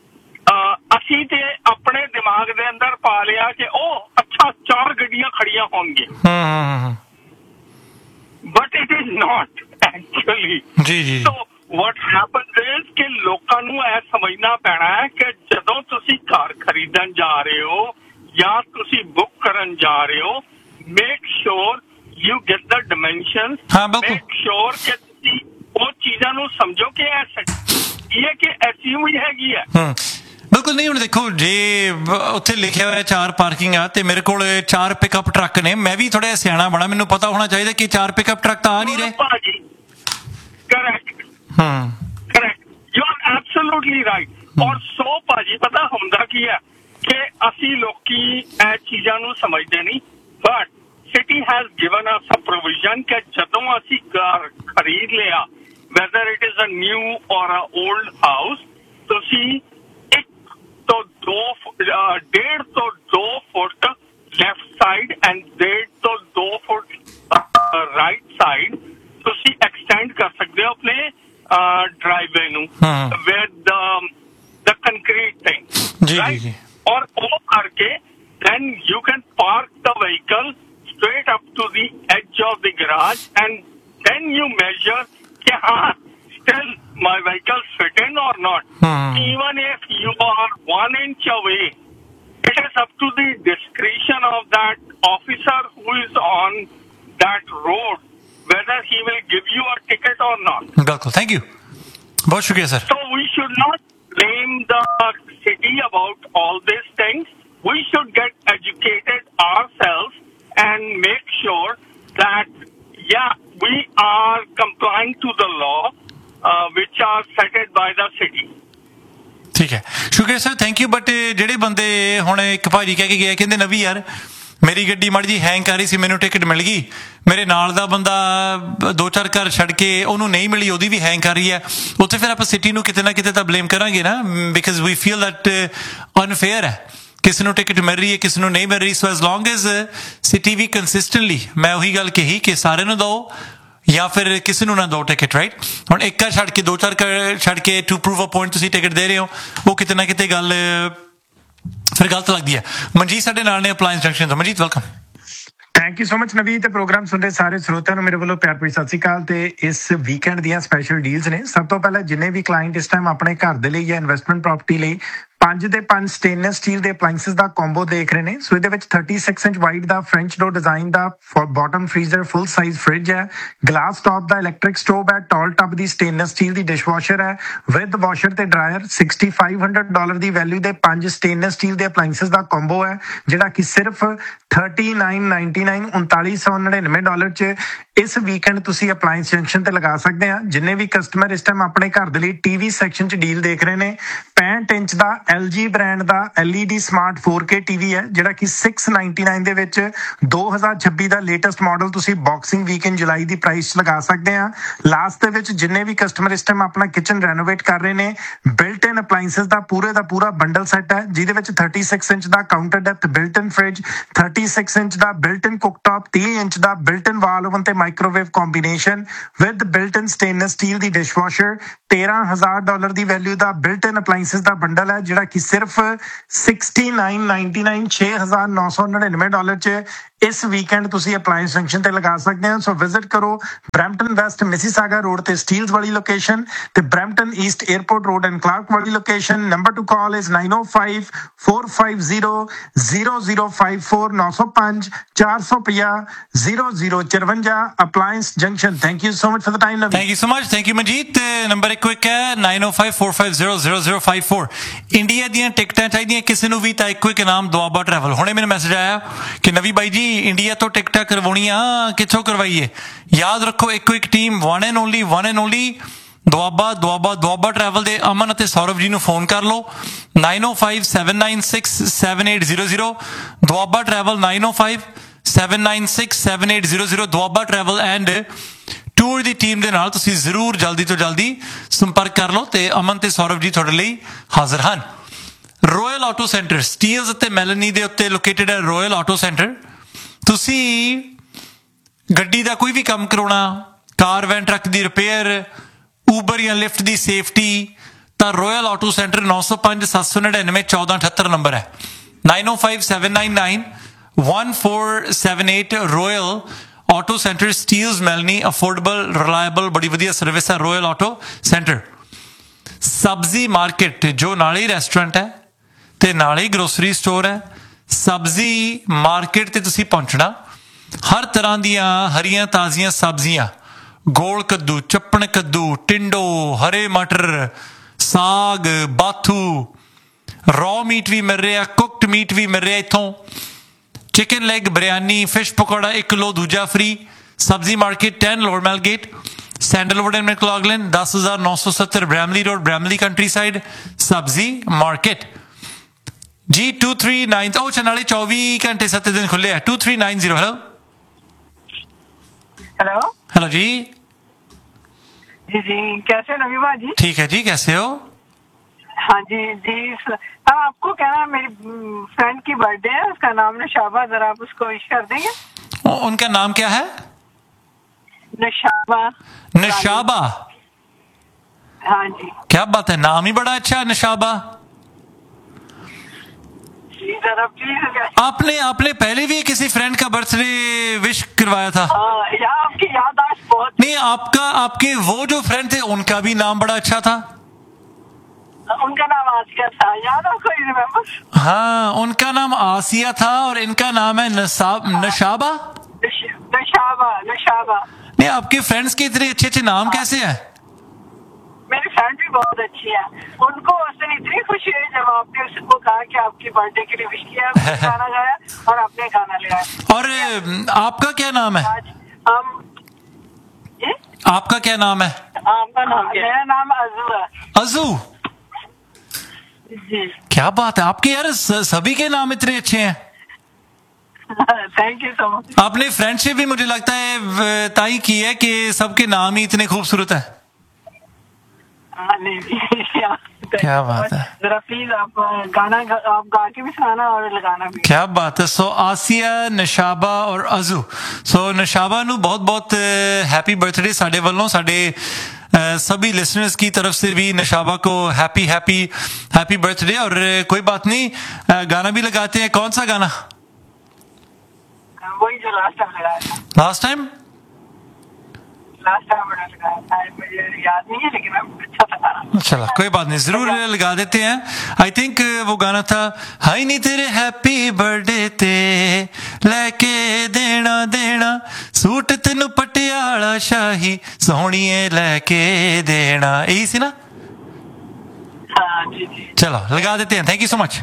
ਅਸੀਂ ਤੇ ਆਪਣੇ ਦਿਮਾਗ ਦੇ ਅੰਦਰ ਪਾ ਲਿਆ ਕਿ ਉਹ ਅੱਛਾ ਚਾਰ ਗੱਡੀਆਂ ਖੜੀਆਂ ਹੋਣਗੀਆਂ, ਹਾਂ but it is not actually. ਜੀ ਜੀ So what happens is ਕਿ ਲੋਕਾਂ ਨੂੰ ਇਹ ਸਮਝਣਾ ਪੈਣਾ ਹੈ ਕਿ ਜਦੋਂ ਤੁਸੀਂ ਘਰ ਖਰੀਦਣ ਜਾ ਰਹੇ ਹੋ ਜਾਂ ਤੁਸੀਂ ਬੁੱਕ ਕਰਨ ਜਾ ਰਹੇ ਹੋ, make sure you get the dimensions. ਹਾਂ, ਬਿਲਕੁਲ। ਮੇਕ ਸ਼ੋਰ ਕਿ ਤੁਸੀਂ ਉਹ ਚੀਜ਼ਾਂ ਨੂੰ ਸਮਝੋ ਕਿ ਇਹ ਇਹ ਕਿ ਐਸਯੂਵੀ ਹੈਗੀ ਹੈ। ਹਾਂ ਬਿਲਕੁਲ ਨਹੀਂ। ਹੁਣ ਦੇਖੋ, ਜੇ ਉੱਥੇ ਲਿਖਿਆ ਹੋਇਆ ਚਾਰ ਪਾਰਕਿੰਗ ਆ ਤੇ ਮੇਰੇ ਕੋਲ ਚਾਰ ਪਿਕਅਪ ਟਰੱਕ ਨੇ, ਮੈਂ ਵੀ ਥੋੜਾ ਸਿਆਣਾ ਬਣਾ, ਮੈਨੂੰ ਪਤਾ ਹੋਣਾ ਚਾਹੀਦਾ ਕਿ ਚਾਰ ਪਿਕਅਪ ਟਰੱਕ ਤਾਂ ਆ ਨਹੀਂ ਰਹੇ। ਭਾਜੀ ਕਰੈਕਟ ਹਾਂ correct, you are absolutely right. ਔਰ ਸੋ ਭਾਜੀ ਪਤਾ ਹੁੰਦਾ ਕੀ ਹੈ ਕਿ ਅਸੀਂ ਲੋਕੀ ਇਹ ਚੀਜ਼ਾਂ ਨੂੰ ਸਮਝਦੇ ਨਹੀਂ, but city has given us a provision ਕਿ ਜਦੋਂ ਅਸੀਂ ਘਰ ਖਰੀਦ ਲਿਆ, whether it is a new ਔਰ ਅ ਓਲਡ ਹਾਊਸ, ਤੁਸੀਂ ਇੱਕ ਤੋਂ ਦੋ ਡੇਢ ਤੋਂ ਦੋ ਫੁੱਟ ਲੈਫਟ ਸਾਈਡ ਐਂਡ ਡੇਢ ਤੋਂ ਦੋ ਫੁੱਟ ਰਾਈਟ ਸਾਈਡ ਤੁਸੀਂ ਐਕਸਟੈਂਡ ਕਰ ਸਕਦੇ ਹੋ ਆਪਣੇ ਡਰਾਈਵੇ ਨੂੰ ਵਿਦ ਦ ਕੰਕਰੀਟ ਥਿੰਗ, ਜੀ ਰਾਈਟ? ਜੀ ਔਰ ਉਹ ਕਰਕੇ then you can park the vehicle straight up to the edge of the garage and then you measure कि हाँ still my vehicle fit in or not. Hmm. Even if you are one inch away, it is up to the discretion of that officer who is on that road whether he will give you a ticket or not. ਬਿਲਕੁਲ, thank you, ਬਹੁਤ ਸ਼ੁਕਰੀਆ sir. So we should not blame the city about all these things. We should get educated ourselves and make sure that, yeah, we are complying to the law uh, which are set by the city. ਠੀਕ ਹੈ, ਸ਼ੁਕਰੀਆ sir, thank you. But ਜਿਹੜੇ ਬੰਦੇ ਹੁਣ ਇੱਕ ਭਾਜੀ ਕਹਿ ਕੇ ਗਿਆ, ਕਹਿੰਦੇ ਨਵੀਂ ਯਾਰ ਮੇਰੀ ਗੱਡੀ ਮਾੜੀ ਜੀ ਹੈਂਗ ਕਰ ਰਹੀ ਸੀ, ਮੈਨੂੰ ਟਿਕਟ ਮਿਲ ਗਈ, ਮੇਰੇ ਨਾਲ ਦਾ ਬੰਦਾ ਦੋ ਚਾਰ ਘਰ ਛੱਡ ਕੇ ਉਹਨੂੰ ਨਹੀਂ ਮਿਲੀ, ਉਹਦੀ ਵੀ ਹੈਂਗ ਕਰ ਰਹੀ ਹੈ, ਉੱਥੇ ਫਿਰ ਆਪਾਂ ਸਿਟੀ ਨੂੰ ਕਿਤੇ ਨਾ ਕਿਤੇ ਤਾਂ ਬਲੇਮ ਕਰਾਂਗੇ ਨਾ, because we feel that unfair ਹੈ, ਕਿਸੇ ਨੂੰ ਟਿਕਟ ਮਿਲ ਰਹੀ ਹੈ, ਕਿਸੇ ਨੂੰ ਨਹੀਂ ਮਿਲ ਰਹੀ। ਸੋ ਐਜ਼ ਲੌਂਗ ਐਜ਼ ਸਿਟੀ ਵੀ ਕੰਸਿਸਟੈਂਟਲੀ, ਮੈਂ ਉਹੀ ਗੱਲ ਕਹੀ ਕਿ ਸਾਰਿਆਂ ਨੂੰ ਦਿਓ ਜਾਂ ਫਿਰ ਕਿਸੇ ਨੂੰ ਨਾ ਦਿਓ ਟਿਕਟ, ਰਾਈਟ? ਹੁਣ ਇੱਕ ਘਰ ਛੱਡ ਕੇ ਦੋ ਚਾਰ ਘਰ ਛੱਡ ਕੇ ਟੂ ਪ੍ਰੂਵ ਅ ਪੁਆਇੰਟ ਤੁਸੀਂ ਟਿਕਟ ਦੇ ਰਹੇ ਹੋ, ਉਹ ਕਿਤੇ ਨਾ ਕਿਤੇ ਗੱਲ ਫਿਰ ਗਲਤ ਲੱਗਦੀ ਹੈ। ਮਨਜੀਤ ਸਾਡੇ ਨਾਲ ਨੇ ਅਪਲਾਇੰਸ ਜੰਕਸ਼ਨ ਤੋਂ। Manjeet welcome. Thank you so much ਨਵੀਂ, ਤੇ ਪ੍ਰੋਗਰਾਮ ਸੁਣਦੇ ਸਾਰੇ ਸਰੋਤਿਆਂ ਨੂੰ ਮੇਰੇ ਵੱਲੋਂ ਪਿਆਰ ਭਰੀ ਸਤਿ ਸ਼੍ਰੀ ਅਕਾਲ। ਤੇ ਇਸ ਵੀਕਐਂਡ ਦੀਆਂ ਸਪੈਸ਼ਲ ਡੀਲਸ ਨੇ। ਸਭ ਤੋਂ ਪਹਿਲਾਂ ਜਿੰਨੇ ਵੀ ਕਲਾਇੰਟ ਇਸ ਟਾਈਮ ਆਪਣੇ ਘਰ ਦੇ ਲਈ ਜਾਂ ਇਨਵੈਸਟਮੈਂਟ ਪ੍ਰਾਪਰਟੀ ਲਈ ਪੰਜ ਦੇ ਪੰਜ ਸਟੇਨਲੈਸ ਸਟੀਲ ਦੇ ਅਪਲਾਇੰਸਸ ਦਾ ਕੰਬੋ ਦੇਖ ਰਹੇ ਨੇ। ਸੋ ਇਹਦੇ ਵਿੱਚ ਛੱਤੀ ਛੇ ਇੰਚ ਵਾਈਡ ਦਾ ਫ੍ਰੈਂਚ ਡੋਰ ਡਿਜ਼ਾਈਨ ਦਾ bottom freezer full size fridge ਹੈ, ਗਲਾਸ ਟਾਪ ਦਾ ਇਲੈਕਟ੍ਰਿਕ ਸਟੋਵ ਹੈ, ਟਾਲ ਟੱਬ ਦੀ ਸਟੇਨਲੈਸ ਸਟੀਲ ਦੀ ਡਿਸ਼ਵਾਸ਼ਰ ਹੈ ਵਿਦ ਵਾਸ਼ਰ ਤੇ dryer. Sixty five hundred dollar ਦੀ ਵੈਲਿਊ ਦੇ ਪੰਜ ਸਟੇਨਲੈਸ ਸਟੀਲ ਦੇ ਅਪਲਾਇੰਸਸ ਦਾ ਕੰਬੋ ਹੈ, ਜਿਹੜਾ ਕਿ ਸਿਰਫ ਥਰਟੀ ਨਾਈਨ ਨਾਈਨਟੀ ਨਾਈਨ ਉਨਤਾਲੀ ਸੌ ਨੜਿਨਵੇਂ ਡਾਲਰ ਚ ਇਸ ਵੀਕਐਂਡ ਤੁਸੀਂ ਅਪਲਾਇੰਸ ਜੰਕਸ਼ਨ ਤੇ ਲਗਾ ਸਕਦੇ ਆ। ਜਿੰਨੇ ਵੀ ਕਸਟਮਰ ਇਸ ਟਾਈਮ ਆਪਣੇ ਘਰ ਦੇ ਲਈ ਟੀਵੀ ਸੈਕਸ਼ਨ ਚ ਡੀਲ ਦੇਖ ਰਹੇ ਨੇ, ਪੈਂਹਠ ਇੰਚ ਦਾ L G ਬ੍ਰਾਂਡ ਦਾ L E D smart four K TV ਹੈ ਜਿਹੜਾ ਕਿ six ninety-nine ਦੇ ਵਿੱਚ ਦੋ ਹਜ਼ਾਰ ਛੱਬੀ ਦਾ ਲੇਟੈਸਟ ਮਾਡਲ ਤੁਸੀਂ ਬਾਕਸਿੰਗ ਵੀਕਐਂਡ ਜੁਲਾਈ ਦੀ ਪ੍ਰਾਈਸ ਲਗਾ ਸਕਦੇ ਆ। ਲਾਸਟ ਦੇ ਵਿੱਚ ਜਿੰਨੇ ਵੀ ਕਸਟਮਰ ਇਸ ਟਾਈਮ ਆਪਣਾ ਕਿਚਨ ਰੈਨੋਵੇਟ ਕਰ ਰਹੇ ਨੇ, ਬਿਲਟ ਇਨ ਅਪਲਾਈਐਂਸਸ ਦਾ ਪੂਰੇ ਦਾ ਪੂਰਾ ਬੰਡਲ ਸੈੱਟ ਹੈ ਜਿਹਦੇ ਵਿੱਚ thirty-six ਇੰਚ ਦਾ ਕਾਊਂਟਰ ਡੈਪਥ ਬਿਲਟ ਇਨ ਫ੍ਰਿਜ, thirty-six ਇੰਚ ਦਾ ਬਿਲਟ ਇਨ ਕੁਕਟਾਪ, thirty ਇੰਚ ਦਾ ਬਿਲਟ ਇਨ ਵਾਲ ਓਵਨ ਤੇ microwave combination with built in stainless steel the dishwasher, तेरह हज़ार डॉलर ਦੀ ਵੈਲਿਊ ਦਾ ਬਿਲਟ ਇਨ ਅਪਲਾਈਐਂਸਸ ਦਾ bundle ਹੈ ਜਿਹੜਾ ਕਿ ਸਿਰਫ sixty-nine ninety-nine ਛੇ ਹਜ਼ਾਰ ਨੌ ਸੌ ਨੜਿਨਵੇਂ ਡਾਲਰ ਚ ਇਸ ਵੀਕਐਂਡ ਤੁਸੀਂ ਅਪਲਾਈਐਂਸ ਫੰਕਸ਼ਨ ਤੇ ਲਗਾ ਸਕਦੇ ਹੋ। ਸੋ ਵਿਜ਼ਿਟ ਕਰੋ ਬਰੈਂਪਟਨ ਵੈਸਟ ਮਿਸੀਸਾਗਾ ਰੋਡ ਤੇ ਸਟੀਲਸ ਵਾਲੀ ਲੋਕੇਸ਼ਨ ਤੇ Brampton East airport road and Clark ਵਾਲੀ location. Number two call is nine oh five four five zero zero zero five four nine oh five four five zero zero zero four five ਅਪਲਾਈਐਂਸ junction. Thank you so much for the time Naveen. Thank you so much. Thank you Manjeet. Number ਇੱਕ ਇੱਕ ਹੈ nine oh five four five zero zero zero five four। India ਦੀਆਂ ਟਿਕਟਾਂ ਚਾਹੀਦੀਆਂ ਕਿਸੇ ਨੂੰ ਵੀ ਤਾਂ ਇੱਕੋ ਇੱਕ ਨਾਮ ਦੁਆਬਾ ਟਰੈਵਲ। ਹੁਣੇ ਮੈਨੂੰ ਮੈਸੇਜ ਆਇਆ ਕਿ ਨਵੀ ਬਾਈ ਜੀ ਇੰਡੀਆ ਤੋਂ ਟਿਕਟਾਂ ਕਰਵਾਉਣੀਆਂ ਕਿੱਥੋਂ ਕਰਵਾਈਏ? ਯਾਦ ਰੱਖੋ ਇੱਕੋ ਇੱਕ team, one and only one and only Doaba Doaba Doaba travel ਦੇ ਅਮਨ ਅਤੇ ਸੌਰਵ ਜੀ ਨੂੰ ਫੋਨ ਕਰ ਲਓ nine oh five seven nine six seven eight zero zero। Doaba travel nine oh five seven nine six seven eight zero zero। Doaba travel and tour the team ਦੇ ਨਾਲ ਤੁਸੀਂ ਜ਼ਰੂਰ ਜਲਦੀ ਤੋਂ ਜਲਦੀ ਸੰਪਰਕ ਕਰ ਲਓ ਤੇ ਅਮਨ ਤੇ ਸੌਰਵ ਜੀ ਤੁਹਾਡੇ ਲਈ ਹਾਜ਼ਰ ਹਨ। ਰੋਇਲ ਆਟੋ ਸੈਂਟਰ ਸਟੀਲਸ ਅਤੇ ਮੈਲਨੀ ਦੇ ਉੱਤੇ ਲੋਕੇਟਡ ਹੈ ਰੋਇਲ ਆਟੋ ਸੈਂਟਰ। ਤੁਸੀਂ ਗੱਡੀ ਦਾ ਕੋਈ ਵੀ ਕੰਮ ਕਰਾਉਣਾ, ਕਾਰ ਵੈਨ ਟਰੱਕ ਦੀ ਰਿਪੇਅਰ, ਊਬਰ ਜਾਂ ਲਿਫਟ ਦੀ ਸੇਫਟੀ, ਤਾਂ royal auto centre nine oh five seven nine nine one four eight eight number ਹੈ nine oh five seven nine nine one four seven eight। Royal auto centre Steeles ਮੈਲਨੀ, affordable reliable ਬੜੀ ਵਧੀਆ service ਹੈ royal auto centre. ਸਬਜ਼ੀ market ਜੋ ਨਾਲ ਹੀ restaurant ਹੈ ਤੇ ਨਾਲ ਹੀ ਗਰੋਸਰੀ ਸਟੋਰ ਹੈ। ਸਬਜ਼ੀ ਮਾਰਕੀਟ ਤੇ ਤੁਸੀਂ ਪਹੁੰਚਣਾ, ਹਰ ਤਰ੍ਹਾਂ ਦੀਆਂ ਹਰੀਆਂ ਤਾਜ਼ੀਆਂ ਸਬਜ਼ੀਆਂ, ਗੋਲ ਕੱਦੂ, ਚੱਪਣ ਕੱਦੂ, ਟਿੰਡੋ, ਹਰੇ ਮਟਰ, ਸਾਗ, ਬਾਥੂ, ਰॉ ਮੀਟ ਵੀ ਮਿਲ ਰਿਹਾ, ਕੁਕਡ ਮੀਟ ਵੀ ਮਿਲ ਰਿਹਾ ਇੱਥੋਂ, chicken leg, biryani, fish pakora ਇੱਕ ਕਿਲੋ ਦੂਜਾ ਫ੍ਰੀ। ਸਬਜ਼ੀ market ten lower male gate, sandalwood and ਮੈਕਲੌਗਲਿਨ ਦਸ ਹਜ਼ਾਰ ਨੌ ਸੌ ਸੱਤਰ Bramley road, Bramley country side. ਸਬਜ਼ੀ ਮਾਰਕੀਟ जी two three nine oh चनाली चौबीस घंटे सत्तर दिन खुले हैं two three nine zero। Hello hello hello जी जी जी कैसे नवी भाजी? ठीक है जी, कैसे हो? हाँ जी जी हाँ, आपको कहना मेरी फ्रेंड की बर्थडे है, उसका नाम नशाबा, जरा आप उसको विश कर देंगे। उनका नाम क्या है? नशाबा। नशाबा? हाँ जी। क्या बात है, नाम ही बड़ा अच्छा नशाबा। आपने आपने पहले भी किसी फ्रेंड का बर्थडे विश करवाया था? या आपकी याददाश्त बहुत। नहीं, आपका आपके वो जो फ्रेंड थे उनका भी नाम बड़ा अच्छा था। उनका नाम आसिया था, याद आपको? रिमेम्बर? हाँ, उनका नाम आसिया था और इनका नाम है नसाब नशाबा। नशाबा नशाबा। नहीं, आपके फ्रेंड्स के इतने अच्छे अच्छे नाम कैसे हैं? मेरी फ्रेंड भी बहुत अच्छी है, उनको उस दिन इतनी खुशी हुई जब आपने उसको कहा कि आपकी बर्थडे के लिए विश किया, गाना गाया और आपने गाना लिया। और आपका क्या नाम है? आज हम ये? आपका क्या नाम है? आपका नाम क्या? मेरा नाम अजू है। अजू? जी। क्या बात है, आपके यार सभी के नाम इतने अच्छे हैं। Thank you so much. आपने फ्रेंडशिप भी मुझे लगता है ताई की है कि सबके नाम ही इतने खूबसूरत है। क्या बात है, जरा प्लीज आप गाना आप गा के भी सुनाना और लगाना भी। क्या बात है। सो आसिया, नशाबा और अजू। सो नशाबा नू बहुत बहुत हैप्पी बर्थडे साडे वालों, साडे सभी लिसनर्स की तरफ से भी नशाबा को हैप्पी हैप्पी हैप्पी बर्थडे। और कोई बात नहीं, गाना भी लगाते हैं। कौन सा गाना? वही जो लास्ट टाइम लगाया था। लास्ट टाइम लास्ट टाइम मैंने लगाया था, मुझे याद नहीं है लेकिन अच्छा था। चलो कोई बात नहीं, जरूर लगा देते हैं। आई थिंक वो गाना था, हाई नी तेरे हैप्पी बर्थडे ते लेके देना देना सूट तेनू पटियाला शाही सोहणीए लेके देना, यही सी ना? हाँ जी जी। चलो लगा देते हैं। थैंक यू सो मच,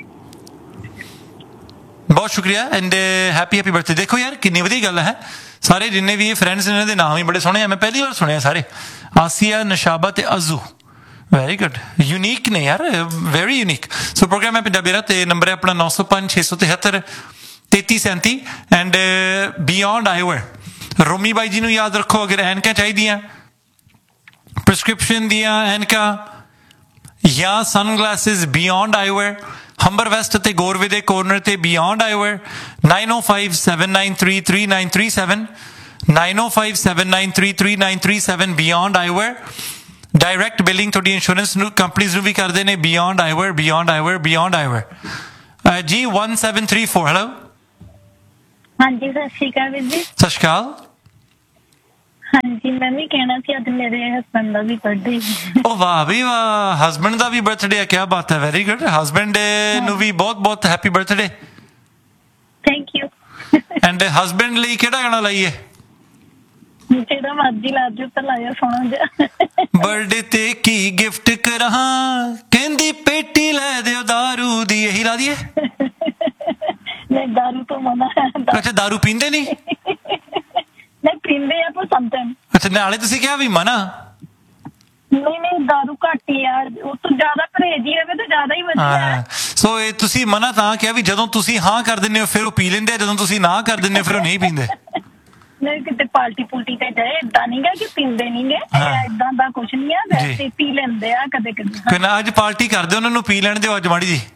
बहुत शुक्रिया एंड हैप्पी हैप्पी बर्थडे। देखो यार कितनी वधिया गल है, सारे जिन्ने भी फ्रेंड्स इन्हां दे नाम ही बड़े सोहणे हैं, मैं पहली बार सुने सारे। आसिया, नशाबा ते अजू ਵੈਰੀ ਗੁੱਡ ਯੂਨੀਕ ਨੇ ਯਾਰ ਵੈਰੀ ਯੂਨੀਕ ਸੋ ਪ੍ਰੋਗਰਾਮ ਹੈ ਪੰਜਾਬੀ ਰਾਹ ਤੇ ਨੰਬਰ ਹੈ ਆਪਣਾ ਨੌ ਸੌ ਪੰਜ ਛੇ ਸੌ ਤਿਹੱਤਰ ਤੇਤੀ ਸੈਂਤੀ ਐਂਡ ਬਿਯੋਂਡ ਆਈਵੇਅਰ ਰੋਮੀ ਬਾਈ ਜੀ ਨੂੰ ਯਾਦ ਰੱਖੋ ਅਗਰ ਐਨਕਾਂ ਚਾਹੀਦੀਆਂ ਪ੍ਰਸਕ੍ਰਿਪਸ਼ਨ ਦੀਆਂ ਐਨਕਾਂ ਜਾਂ ਸਨਗਲਾਸਿਸ ਬਿਯੋਂਡ ਆਈਵੇਅਰ ਹੰਬਰ ਵੈਸਟ ਅਤੇ ਗੋਰਵੇ ਦੇ ਕੋਰਨਰ ਤੇ ਬਿਯੋਂਡ ਆਈਵੇਅਰ ਨਾਈਨ ਓ five seven nine three three nine three seven nine ਓ five seven nine three three nine three seven beyond ਆਈਵੇਅਰ direct billing ਤੁਹਾਡੀ ਇੰਸ਼ੋਰੈਂਸ ਨੂੰ ਕੰਪਨੀਜ਼ ਨੂੰ ਵੀ ਕਰਦੇ ਨੇ ਬਿਯੋਂਡ ਆਈਵੇਅਰ ਬਿਯੋਂਡ ਆਈਵੇਅਰ ਬਿਯੋਂਡ ਆਈਵੇਅਰ ਜੀ one seven three four hello ਹਾਂਜੀ ਸਤਿ ਸ਼੍ਰੀ ਅਕਾਲ ਵੀਰ ਜੀ ਸਤਿ ਸ਼੍ਰੀ ਅਕਾਲ ਹਾਂਜੀ ਮੈਂ ਵੀ ਕਹਿਣਾ ਸੀ ਅੱਜ ਮੇਰੇ ਹਸਬੈਂਡ ਦਾ ਵੀ ਬਰਥਡੇ ਓ ਵਾਹ ਵੀ ਵਾਹ ਹਸਬੈਂਡ ਦਾ ਵੀ ਬਰਥਡੇ ਹੈ ਕਿਆ ਬਾਤ ਹੈ ਵੈਰੀ ਗੁੱਡ ਹਸਬੈਂਡ ਨੂੰ ਵੀ ਬਹੁਤ ਬਹੁਤ happy birthday thank you and husband ਲਈ ਕਿਹੜਾ ਗਾਣਾ ਲਾਈਏ ਜਿਹੜਾ ਮਰਜ਼ੀ ਲਾ ਦਿਓ ਤਾਂ ਲਾਇਆ ਸੋਹਣਾ ਜਿਹਾ ਬਰਥਡੇ ਤੇ ਕੀ ਗਿਫਟ ਕਰਾਂ ਕਹਿੰਦੀ ਪੇਟੀ ਲੈ ਦਿਓ ਦਾਰੂ ਦੀ ਇਹੀ ਲਾ ਦਈਏ ਨਹੀਂ ਦਾਰੂ ਤੋਂ ਮਨਾ ਅੱਛਾ ਦਾਰੂ ਪੀਂਦੇ ਨਹੀਂ ਨਹੀਂ ਪੀਂਦੇ ਆ ਪਰ ਸਮਟਾਈਮ ਅੱਛਾ ਨਾਲੇ ਤੁਸੀਂ ਕਿਹਾ ਵੀ ਮਨਾ ਨਹੀਂ ਨਹੀਂ ਦਾਰੂ ਘੱਟ ਹੀ ਯਾਰ ਉਹ ਤੋਂ ਜ਼ਿਆਦਾ ਪਰਹੇਜ਼ ਹੀ ਹੋਵੇ ਤਾਂ ਜ਼ਿਆਦਾ ਹੀ ਵਧੀਆ ਸੋ ਇਹ ਤੁਸੀਂ ਮਨਾ ਤਾਂ ਕਿਹਾ ਵੀ ਜਦੋਂ ਤੁਸੀਂ ਹਾਂ ਕਰ ਦਿੰਦੇ ਹੋ ਫਿਰ ਉਹ ਪੀ ਲੈਂਦੇ ਆ ਜਦੋਂ ਤੁਸੀਂ ਨਾ ਕਰ ਦਿੰਦੇ ਹੋ ਫਿਰ ਉਹ ਨਹੀਂ ਪੀਂਦੇ ਨਹੀਂ ਕਿਤੇ ਪਾਰਟੀ ਪੁਲਟੀ ਤੇ ਜਾਏ ਏਦਾਂ ਨਹੀਂ ਗਾ ਕਿ ਪੀਂਦੇ ਨਹੀਂ ਗੇ ਏਦਾਂ ਦਾ ਕੁਛ ਨਹੀਂ ਆ ਵੈਸੇ ਪੀ ਲੈਂਦੇ ਆ ਕਦੇ ਕਦੇ ਕੋਈ ਨਾ ਅੱਜ ਪਾਰਟੀ ਕਰਦੇ ਉਹਨਾਂ ਨੂੰ ਪੀ ਲੈਣ ਦਿਓ ਅੱਜ ਮਾੜੀ ਜੀ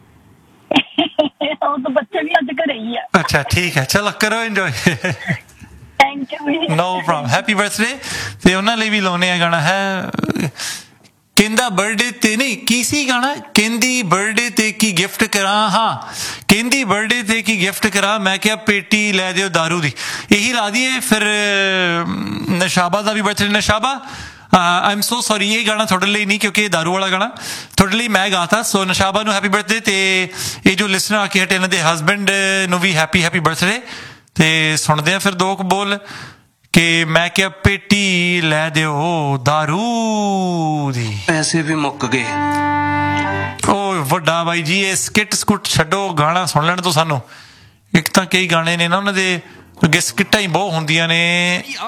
ਉਹ ਤਾਂ ਬੱਚੇ ਵੀ ਅੱਜ ਘਰੇ ਹੀ ਆ ਅੱਛਾ ਠੀਕ ਹੈ ਚਲੋ ਕਰੋ enjoy thank you no problem happy birthday ਤੇ ਉਹਨਾਂ ਲਈ ਵੀ ਲਾਉਣੇ ਆ ਗਾਣਾ ਹੈ ਕਹਿੰਦਾ ਬਰਥਡੇ ਤੇ ਨਹੀਂ ਕੀ ਸੀ ਗਾਣਾ ਕਹਿੰਦੀ ਬਰਥਡੇ ਤੇ ਕੀ ਗਿਫਟ ਕਰਾਂ ਹਾਂ ਕਹਿੰਦੀ ਬਰਥਡੇ ਤੇ ਕੀ ਗਿਫਟ ਕਰਾਂ ਮੈਂ ਕਿਹਾ ਪੇਟੀ ਲੈ ਦਿਓ ਦਾਰੂ ਦੀ ਇਹੀ ਲਾ ਦਈਏ ਫਿਰ ਨਸ਼ਾਬਾ ਦਾ ਵੀ birthday ਨਸ਼ਾਬਾ I am so sorry ਇਹ ਗਾਣਾ ਤੁਹਾਡੇ ਲਈ ਨਹੀਂ ਕਿਉਂਕਿ ਇਹ ਦਾਰੂ ਵਾਲਾ ਗਾਣਾ ਤੁਹਾਡੇ ਲਈ ਮੈਂ ਗਾਤਾ ਸੋ ਨਸ਼ਾਬਾ ਨੂੰ ਹੈਪੀ ਬਰਥਡੇ ਤੇ ਇਹ ਜੋ ਲਿਸਨਰ ਆ ਕੇ ਹਟੇ ਇਹਨਾਂ ਦੇ ਹਸਬੈਂਡ ਨੂੰ ਵੀ ਹੈਪੀ ਹੈਪੀ ਬਰਥਡੇ ਤੇ ਸੁਣਦੇ ਆ ਫਿਰ ਦੋ ਕੁ ਬੋਲ ਕਿ ਮੈਂ ਕਿਹਾ ਪੇਟੀ ਲੈ ਦਿਓ ਦਾਰੂ ਦੀ ਪੈਸੇ ਵੀ ਮੁੱਕ ਗਏ ਓ ਵੱਡਾ ਬਾਈ ਜੀ ਇਹ ਸਕਿੱਟ ਸਕੁੱਟ ਛੱਡੋ ਗਾਣਾ ਸੁਣ ਲੈਣ ਤੋਂ ਸਾਨੂੰ ਇੱਕ ਤਾਂ ਕਈ ਗਾਣੇ ਨੇ ਨਾ ਉਹਨਾਂ ਦੇ ਅੱਗੇ ਸਕਿੱਟਾਂ ਹੀ ਬਹੁਤ ਹੁੰਦੀਆਂ ਨੇ